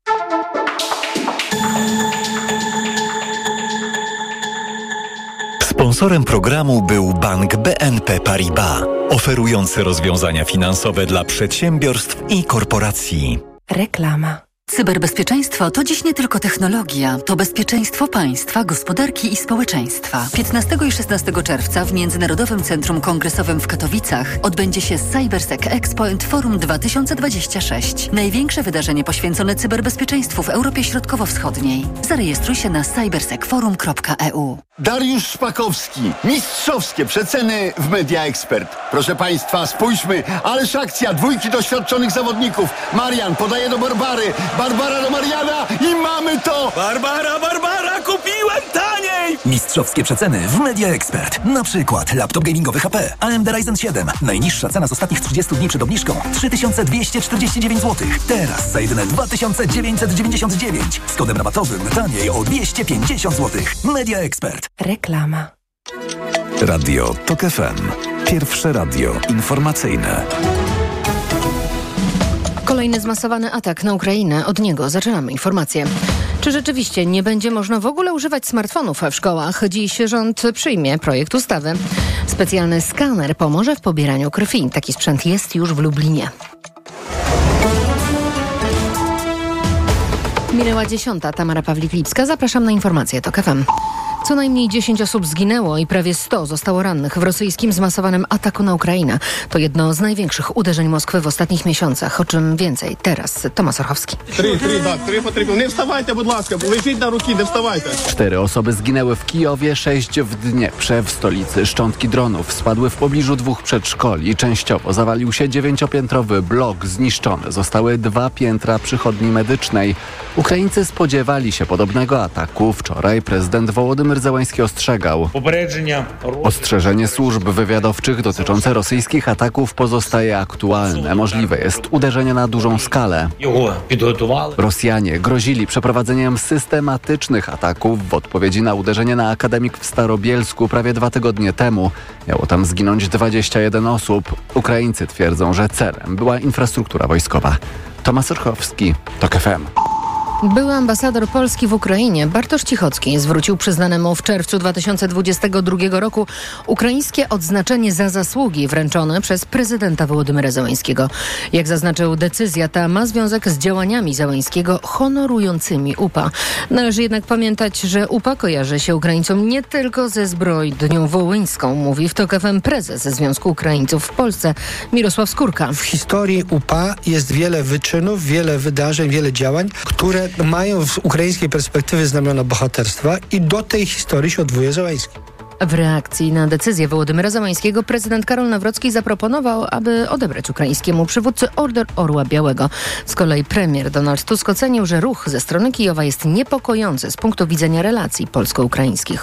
Sponsorem programu był Bank BNP Paribas, oferujący rozwiązania finansowe dla przedsiębiorstw i korporacji. Reklama. Cyberbezpieczeństwo to dziś nie tylko technologia, to bezpieczeństwo państwa, gospodarki i społeczeństwa. 15 i 16 czerwca w Międzynarodowym Centrum Kongresowym w Katowicach odbędzie się CyberSec Expo & Forum 2026. Największe wydarzenie poświęcone cyberbezpieczeństwu w Europie Środkowo-Wschodniej. Zarejestruj się na cybersecforum.eu. Dariusz Szpakowski. Mistrzowskie przeceny w Media Expert. Proszę Państwa, spójrzmy, ależ akcja, 2 doświadczonych zawodników. Marian podaje do Barbary, Barbara do Mariana i mamy to! Barbara, kupiłem taniej! Mistrzowskie przeceny w Media Expert. Na przykład laptop gamingowy HP AMD Ryzen 7. Najniższa cena z ostatnich 30 dni przed obniżką 3249 zł. Teraz za jedyne 2999. Z kodem rabatowym taniej o 250 zł. Media Expert. Reklama. Radio TOK FM. Pierwsze radio informacyjne. Kolejny zmasowany atak na Ukrainę. Od niego zaczynamy informację. Czy rzeczywiście nie będzie można w ogóle używać smartfonów w szkołach? Dziś rząd przyjmie projekt ustawy. Specjalny skaner pomoże w pobieraniu krwi. Taki sprzęt jest już w Lublinie. Minęła 10. Tamara Pawlik-Lipska. Zapraszam na informację TOK FM. Co najmniej 10 osób zginęło i prawie 100 zostało rannych w rosyjskim zmasowanym ataku na Ukrainę. To jedno z największych uderzeń Moskwy w ostatnich miesiącach. O czym więcej teraz Tomasz Orchowski. 4 osoby zginęły w Kijowie, 6 w Dnieprze, w stolicy. Szczątki dronów spadły w pobliżu 2 przedszkoli. Częściowo zawalił się 9-piętrowy blok. Zniszczone zostały 2 piętra przychodni medycznej. Ukraińcy spodziewali się podobnego ataku. Wczoraj prezydent Wołodymyr Zełański ostrzegał. Ostrzeżenie służb wywiadowczych dotyczące rosyjskich ataków pozostaje aktualne. Możliwe jest uderzenie na dużą skalę. Rosjanie grozili przeprowadzeniem systematycznych ataków w odpowiedzi na uderzenie na akademik w Starobielsku prawie 2 tygodnie temu. Miało tam zginąć 21 osób. Ukraińcy twierdzą, że celem była infrastruktura wojskowa. Tomasz Orchowski, TOK FM. Były ambasador Polski w Ukrainie Bartosz Cichocki zwrócił przyznanemu w czerwcu 2022 roku ukraińskie odznaczenie za zasługi wręczone przez prezydenta Wołodymyra Zełańskiego. Jak zaznaczył, decyzja ta ma związek z działaniami Zełańskiego honorującymi UPA. Należy jednak pamiętać, że UPA kojarzy się Ukraińcom nie tylko ze zbrodnią wołyńską, mówi w TOK FM prezes Związku Ukraińców w Polsce Mirosław Skórka. W historii UPA jest wiele wyczynów, wiele wydarzeń, wiele działań, które mają z ukraińskiej perspektywy znamiona bohaterstwa i do tej historii się odwołuje Zełański. W reakcji na decyzję Wołodymyra Zełańskiego prezydent Karol Nawrocki zaproponował, aby odebrać ukraińskiemu przywódcy Order Orła Białego. Z kolei premier Donald Tusk ocenił, że ruch ze strony Kijowa jest niepokojący z punktu widzenia relacji polsko-ukraińskich.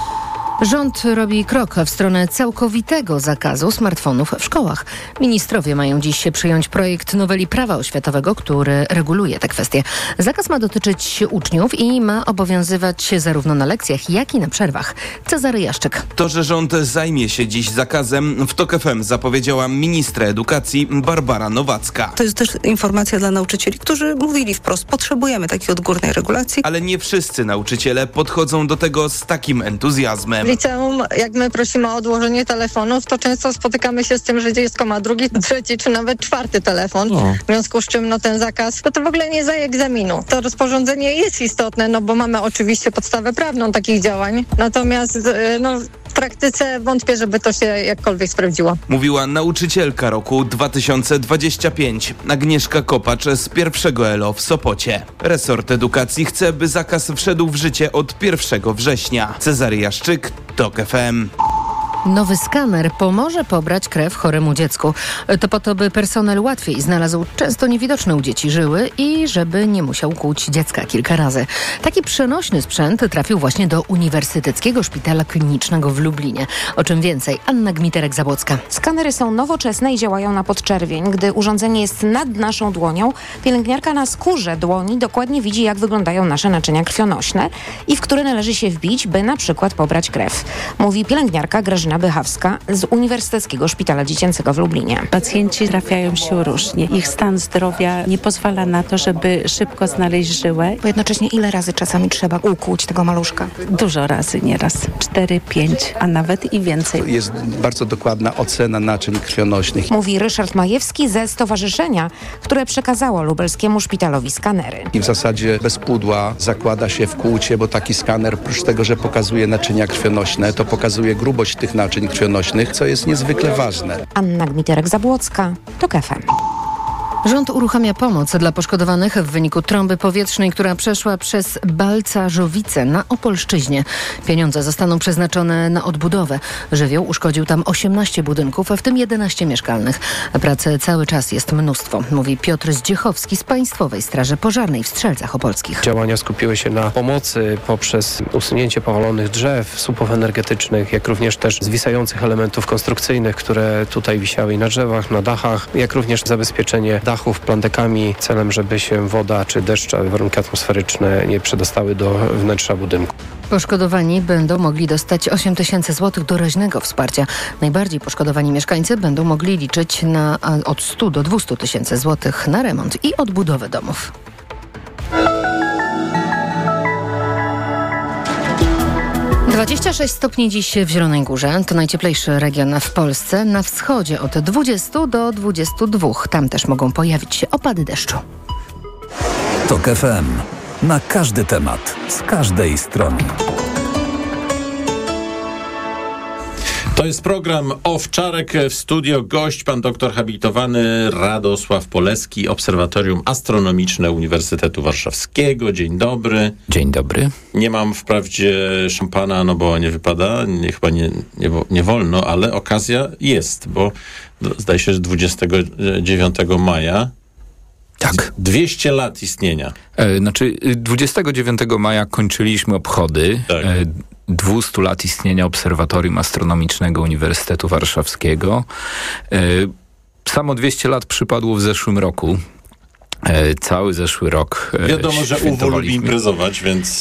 Rząd robi krok w stronę całkowitego zakazu smartfonów w szkołach. Ministrowie mają dziś przyjąć projekt noweli prawa oświatowego, który reguluje te kwestie. Zakaz ma dotyczyć uczniów i ma obowiązywać zarówno na lekcjach, jak i na przerwach. Cezary Jaszczyk. To, że rząd zajmie się dziś zakazem, w TOK FM zapowiedziała ministra edukacji Barbara Nowacka. To jest też informacja dla nauczycieli, którzy mówili wprost, potrzebujemy takiej odgórnej regulacji. Ale nie wszyscy nauczyciele podchodzą do tego z takim entuzjazmem. liceum, jak my prosimy o odłożenie telefonów, to często spotykamy się z tym, że dziecko ma drugi, trzeci czy nawet czwarty telefon, w związku z czym ten zakaz, to w ogóle nie zdaje egzaminu. To rozporządzenie jest istotne, bo mamy oczywiście podstawę prawną takich działań, natomiast w praktyce wątpię, żeby to się jakkolwiek sprawdziło. Mówiła nauczycielka roku 2025 Agnieszka Kopacz z pierwszego ELO w Sopocie. Resort edukacji chce, by zakaz wszedł w życie od 1 września. Cezary Jaszczyk, TOK FM. Nowy skaner pomoże pobrać krew choremu dziecku. To po to, by personel łatwiej znalazł często niewidoczne u dzieci żyły i żeby nie musiał kłuć dziecka kilka razy. Taki przenośny sprzęt trafił właśnie do Uniwersyteckiego Szpitala Klinicznego w Lublinie. O czym więcej, Anna Gmiterek-Zabłocka. Skanery są nowoczesne i działają na podczerwień. Gdy urządzenie jest nad naszą dłonią, pielęgniarka na skórze dłoni dokładnie widzi, jak wyglądają nasze naczynia krwionośne i w które należy się wbić, by na przykład pobrać krew. Mówi pielęgniarka Grażyna Bychawska z Uniwersyteckiego Szpitala Dziecięcego w Lublinie. Pacjenci trafiają się różnie. Ich stan zdrowia nie pozwala na to, żeby szybko znaleźć żyłę. Bo jednocześnie ile razy czasami trzeba ukłuć tego maluszka? Dużo razy, nieraz 4, 5, a nawet i więcej. Jest bardzo dokładna ocena naczyń krwionośnych. Mówi Ryszard Majewski ze stowarzyszenia, które przekazało lubelskiemu szpitalowi skanery. I w zasadzie bez pudła zakłada się wkłucie, bo taki skaner, oprócz tego, że pokazuje naczynia krwionośne, to pokazuje grubość tych naczyń krwionośnych, co jest niezwykle ważne. Anna Gmiterek-Zabłocka, TOK FM. Rząd uruchamia pomoc dla poszkodowanych w wyniku trąby powietrznej, która przeszła przez Balcarzowice na Opolszczyźnie. Pieniądze zostaną przeznaczone na odbudowę. Żywioł uszkodził tam 18 budynków, w tym 11 mieszkalnych. Pracy cały czas jest mnóstwo, mówi Piotr Zdziechowski z Państwowej Straży Pożarnej w Strzelcach Opolskich. Działania skupiły się na pomocy poprzez usunięcie powalonych drzew, słupów energetycznych, jak również też zwisających elementów konstrukcyjnych, które tutaj wisiały na drzewach, na dachach, jak również zabezpieczenie dachów plandekami celem, żeby się woda czy deszcz, warunki atmosferyczne nie przedostały do wnętrza budynku. Poszkodowani będą mogli dostać 8 000 złotych doraźnego wsparcia. Najbardziej poszkodowani mieszkańcy będą mogli liczyć na od 100 do 200 000 złotych na remont i odbudowę domów. - 26 stopni dziś w Zielonej Górze. To najcieplejszy region w Polsce. Na wschodzie od 20 do 22. Tam też mogą pojawić się opady deszczu. TOK FM. Na każdy temat, z każdej strony. To jest program Owczarek. W studio gość pan doktor habilitowany Radosław Poleski, Obserwatorium Astronomiczne Uniwersytetu Warszawskiego. Dzień dobry. Dzień dobry. Nie mam wprawdzie szampana, bo nie wypada, chyba nie wolno, ale okazja jest, bo zdaje się, że 29 maja. Tak. 200 lat istnienia. 29 maja kończyliśmy obchody 200 lat istnienia Obserwatorium Astronomicznego Uniwersytetu Warszawskiego. Samo 200 lat przypadło w zeszłym roku. Cały zeszły rok wiadomo, że UW lubi imprezować, więc...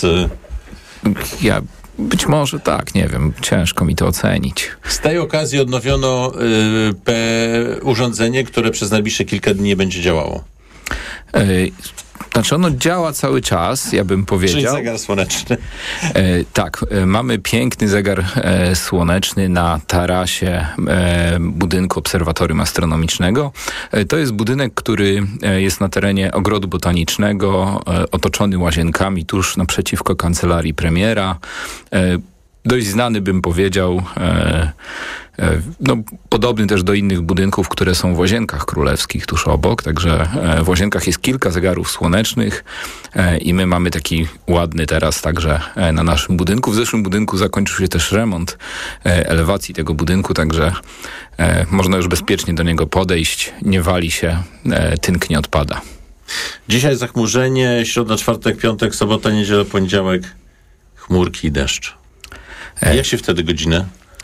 Być może tak, nie wiem, ciężko mi to ocenić. Z tej okazji odnowiono urządzenie, które przez najbliższe kilka dni nie będzie działało. Znaczy ono działa cały czas, ja bym powiedział. Czyli zegar słoneczny. Tak, mamy piękny zegar słoneczny na tarasie budynku Obserwatorium Astronomicznego. To jest budynek, który jest na terenie Ogrodu Botanicznego, otoczony łazienkami tuż naprzeciwko kancelarii premiera. Dość znany, bym powiedział, podobny też do innych budynków, które są w Łazienkach Królewskich tuż obok, także w Łazienkach jest kilka zegarów słonecznych i my mamy taki ładny teraz także na naszym budynku. W zeszłym budynku zakończył się też remont elewacji tego budynku, także można już bezpiecznie do niego podejść, nie wali się, tynk nie odpada. Dzisiaj zachmurzenie, środa, czwartek, piątek, sobota, niedziela, poniedziałek, chmurki i deszcz. Jak się wtedy godzinę?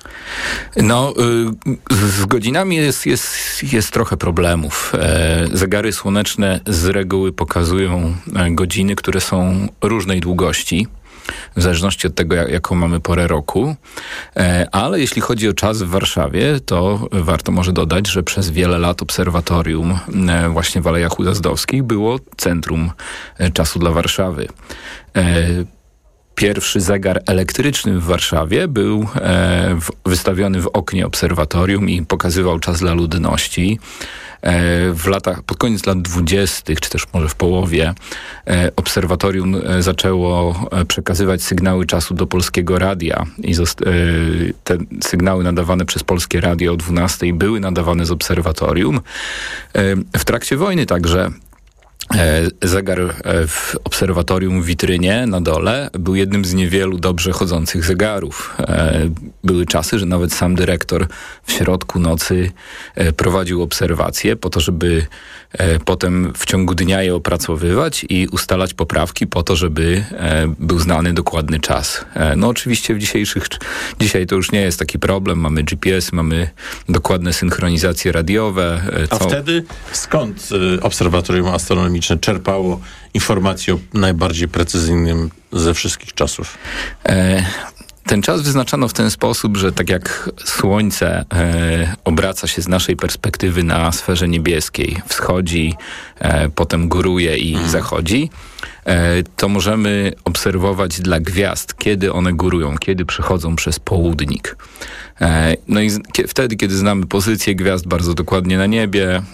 Z godzinami jest trochę problemów. Zegary słoneczne z reguły pokazują godziny, które są różnej długości, w zależności od tego, jaką mamy porę roku. Ale jeśli chodzi o czas w Warszawie, to warto może dodać, że przez wiele lat obserwatorium właśnie w Alejach Ujazdowskich było centrum czasu dla Warszawy. pierwszy zegar elektryczny w Warszawie był wystawiony w oknie obserwatorium i pokazywał czas dla ludności. Pod koniec lat 20., czy też może w połowie, obserwatorium zaczęło przekazywać sygnały czasu do Polskiego Radia i te sygnały nadawane przez Polskie Radio o 12 były nadawane z obserwatorium. W trakcie wojny także zegar w obserwatorium w witrynie na dole był jednym z niewielu dobrze chodzących zegarów. Były czasy, że nawet sam dyrektor w środku nocy prowadził obserwacje po to, żeby potem w ciągu dnia je opracowywać i ustalać poprawki po to, żeby był znany dokładny czas. No oczywiście dzisiaj to już nie jest taki problem. Mamy GPS, mamy dokładne synchronizacje radiowe. A wtedy skąd Obserwatorium Astronomiczne czerpało informacje o najbardziej precyzyjnym ze wszystkich czasów? Ten czas wyznaczano w ten sposób, że tak jak Słońce obraca się z naszej perspektywy na sferze niebieskiej, wschodzi, potem góruje i zachodzi, to możemy obserwować dla gwiazd, kiedy one górują, kiedy przechodzą przez południk. No i wtedy, kiedy znamy pozycję gwiazd bardzo dokładnie na niebie,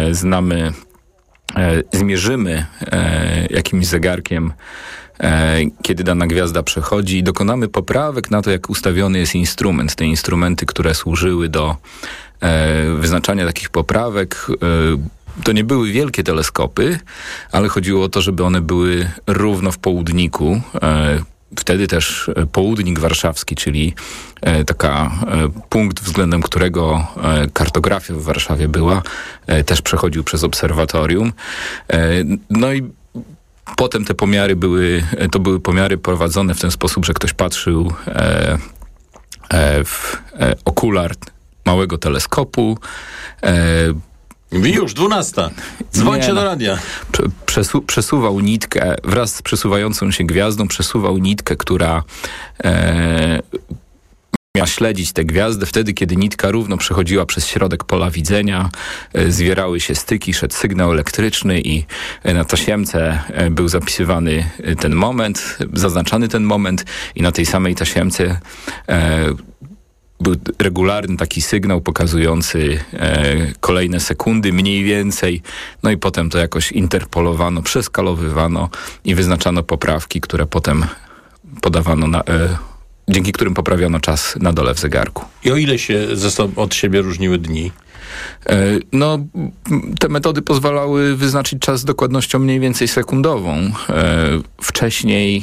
zmierzymy jakimś zegarkiem, kiedy dana gwiazda przechodzi i dokonamy poprawek na to, jak ustawiony jest instrument. Te instrumenty, które służyły do wyznaczania takich poprawek, to nie były wielkie teleskopy, ale chodziło o to, żeby one były równo w południku. Wtedy też południk warszawski, czyli punkt, względem którego kartografia w Warszawie była, też przechodził przez obserwatorium. No i potem te pomiary były pomiary prowadzone w ten sposób, że ktoś patrzył w okular małego teleskopu. Już 12. Dzwońcie do radia. Przesuwał nitkę, wraz z przesuwającą się gwiazdą, przesuwał nitkę, która miała śledzić tę gwiazdę. Wtedy, kiedy nitka równo przechodziła przez środek pola widzenia, zwierały się styki, szedł sygnał elektryczny i na tasiemce był zapisywany ten moment, zaznaczany ten moment i na tej samej tasiemce był regularny taki sygnał pokazujący kolejne sekundy, mniej więcej. No i potem to jakoś interpolowano, przeskalowywano i wyznaczano poprawki, które potem podawano dzięki którym poprawiono czas na dole w zegarku. I o ile się od siebie różniły dni? No, te metody pozwalały wyznaczyć czas z dokładnością mniej więcej sekundową. Wcześniej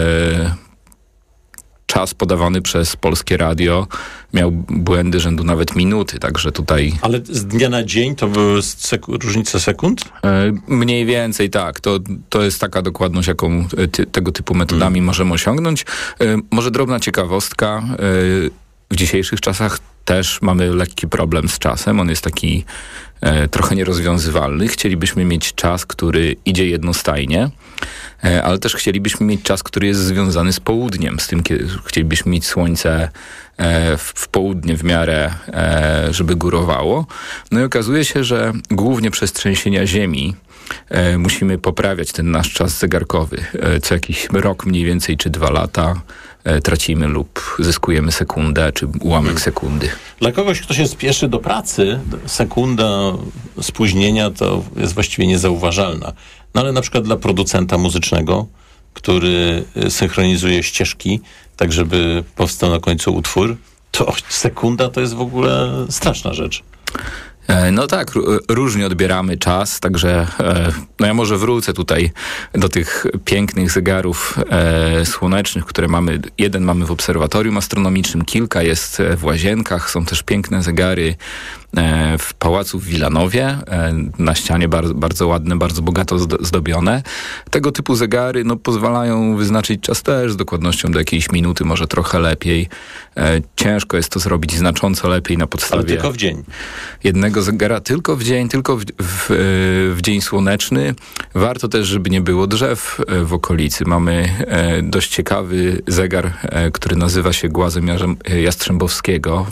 czas podawany przez Polskie Radio miał błędy rzędu nawet minuty, także tutaj... Ale z dnia na dzień to były różnice sekund? Mniej więcej tak. To jest taka dokładność, jaką tego typu metodami możemy osiągnąć. Może drobna ciekawostka. W dzisiejszych czasach też mamy lekki problem z czasem. On jest taki trochę nierozwiązywalny. Chcielibyśmy mieć czas, który idzie jednostajnie, ale też chcielibyśmy mieć czas, który jest związany z południem. Z tym chcielibyśmy mieć słońce w południe w miarę, żeby górowało. No i okazuje się, że głównie przez trzęsienia ziemi musimy poprawiać ten nasz czas zegarkowy. Co jakiś rok mniej więcej, czy 2 lata tracimy lub zyskujemy sekundę, czy ułamek sekundy. Dla kogoś, kto się spieszy do pracy, sekunda spóźnienia to jest właściwie niezauważalna. No ale na przykład dla producenta muzycznego, który synchronizuje ścieżki, tak żeby powstał na końcu utwór, to sekunda to jest w ogóle straszna rzecz. No tak, różnie odbieramy czas, także no ja może wrócę tutaj do tych pięknych zegarów słonecznych, które mamy. Jeden mamy w obserwatorium astronomicznym, kilka jest w Łazienkach, są też piękne zegary w pałacu w Wilanowie, na ścianie bardzo ładne, bardzo bogato zdobione. Tego typu zegary pozwalają wyznaczyć czas też z dokładnością do jakiejś minuty, może trochę lepiej. Ciężko jest to zrobić znacząco lepiej na podstawie... Ale tylko w dzień. Jednego zegara tylko w dzień, tylko w dzień słoneczny. Warto też, żeby nie było drzew w okolicy. Mamy dość ciekawy zegar, który nazywa się Głazem Jastrzębowskiego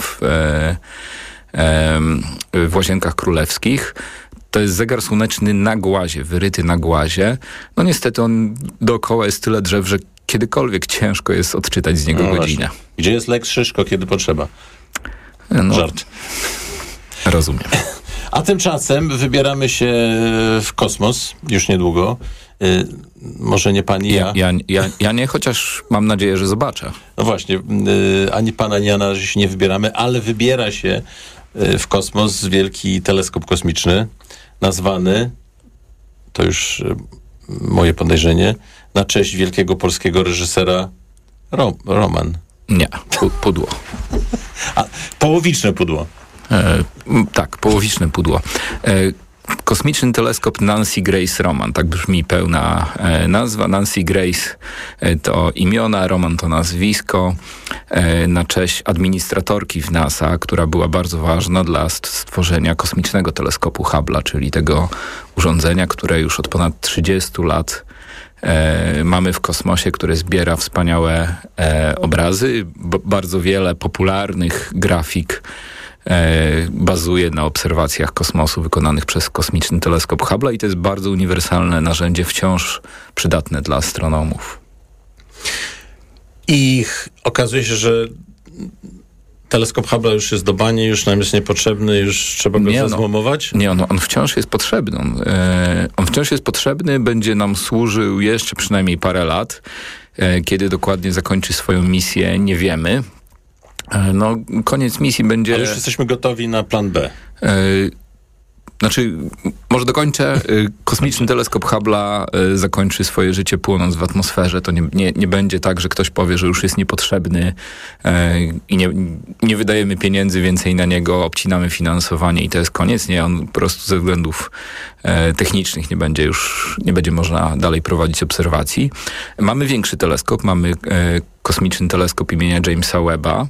w Łazienkach Królewskich. To jest zegar słoneczny na głazie, wyryty na głazie. No niestety on dookoła jest tyle drzew, że kiedykolwiek ciężko jest odczytać z niego godzinę. Właśnie. Gdzie jest Lex Szyszko, kiedy potrzeba? Żart. Rozumiem. A tymczasem wybieramy się w kosmos już niedługo. Może nie pani, Ja nie, chociaż mam nadzieję, że zobaczę. No właśnie, ani pan, ani ja na razie się nie wybieramy, ale wybiera się w kosmos wielki teleskop kosmiczny, nazwany, to już moje podejrzenie, na cześć wielkiego polskiego reżysera Roman. Nie, pudło. A, połowiczne pudło. Tak, połowiczne pudło. Kosmiczny teleskop Nancy Grace Roman, tak brzmi pełna nazwa. Nancy Grace to imiona, Roman to nazwisko, na cześć administratorki w NASA, która była bardzo ważna dla stworzenia kosmicznego teleskopu Hubble'a, czyli tego urządzenia, które już od ponad 30 lat mamy w kosmosie, które zbiera wspaniałe obrazy. Bardzo wiele popularnych grafik bazuje na obserwacjach kosmosu wykonanych przez kosmiczny teleskop Hubble'a i to jest bardzo uniwersalne narzędzie, wciąż przydatne dla astronomów. I okazuje się, że teleskop Hubble'a już jest do bani, już nam jest niepotrzebny, już trzeba go zezłomować? Nie, on wciąż jest potrzebny. On wciąż jest potrzebny, będzie nam służył jeszcze przynajmniej parę lat. Kiedy dokładnie zakończy swoją misję, nie wiemy. No, koniec misji będzie... Ale już jesteśmy gotowi na plan B. Może dokończę. Kosmiczny teleskop Hubble'a zakończy swoje życie płonąc w atmosferze. To nie będzie tak, że ktoś powie, że już jest niepotrzebny i nie wydajemy pieniędzy więcej na niego, obcinamy finansowanie i to jest koniec. Nie, on po prostu ze względów technicznych nie będzie można dalej prowadzić obserwacji. Mamy większy teleskop, mamy kosmiczny teleskop imienia Jamesa Webba,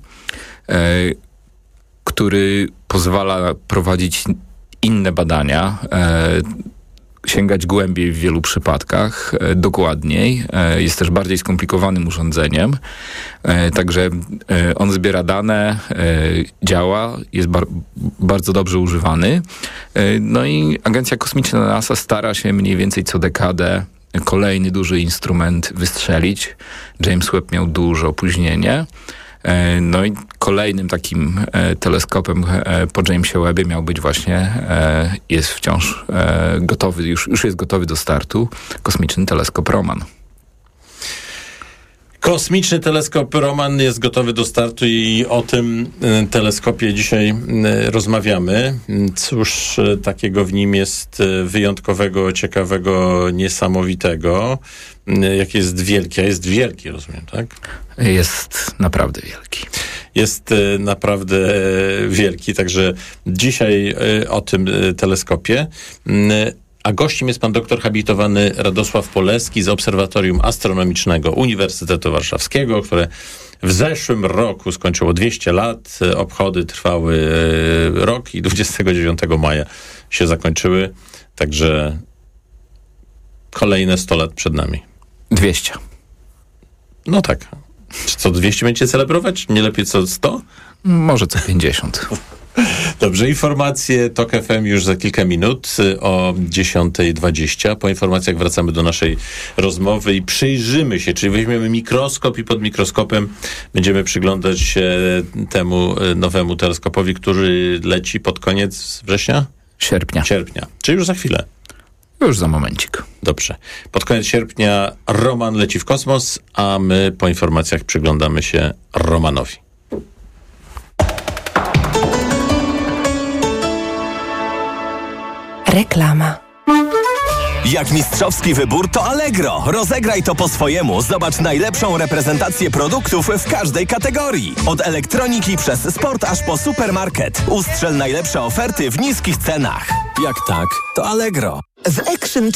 który pozwala prowadzić inne badania, sięgać głębiej w wielu przypadkach, dokładniej. Jest też bardziej skomplikowanym urządzeniem. Także on zbiera dane, działa, jest bardzo dobrze używany. No i Agencja Kosmiczna NASA stara się mniej więcej co dekadę kolejny duży instrument wystrzelić. James Webb miał duże opóźnienie. No i kolejnym takim teleskopem po Jamesie Webbie miał być właśnie, jest wciąż gotowy, już jest gotowy do startu, kosmiczny teleskop Roman. Kosmiczny teleskop Roman jest gotowy do startu i o tym teleskopie dzisiaj rozmawiamy. Cóż takiego w nim jest wyjątkowego, ciekawego, niesamowitego? Jak jest wielki? A jest wielki, rozumiem, tak? Jest naprawdę wielki. Jest naprawdę wielki, także dzisiaj o tym teleskopie. A gościem jest pan doktor habilitowany Radosław Poleski z Obserwatorium Astronomicznego Uniwersytetu Warszawskiego, które w zeszłym roku skończyło 200 lat. Obchody trwały rok i 29 maja się zakończyły. Także kolejne 100 lat przed nami. 200. No tak. Czy co 200 będziecie celebrować? Nie lepiej co 100? Może co 50. Dobrze, informacje TOK FM już za kilka minut o 10:20. Po informacjach wracamy do naszej rozmowy i przyjrzymy się, czyli weźmiemy mikroskop i pod mikroskopem będziemy przyglądać się temu nowemu teleskopowi, który leci pod koniec września? Sierpnia. Czyli już za chwilę. Już za momencik. Dobrze. Pod koniec sierpnia Roman leci w kosmos, a my po informacjach przyglądamy się Romanowi. Reklama. Jak mistrzowski wybór, to Allegro. Rozegraj to po swojemu. Zobacz najlepszą reprezentację produktów w każdej kategorii. Od elektroniki przez sport aż po supermarket. Ustrzel najlepsze oferty w niskich cenach. Jak tak, to Allegro. W Action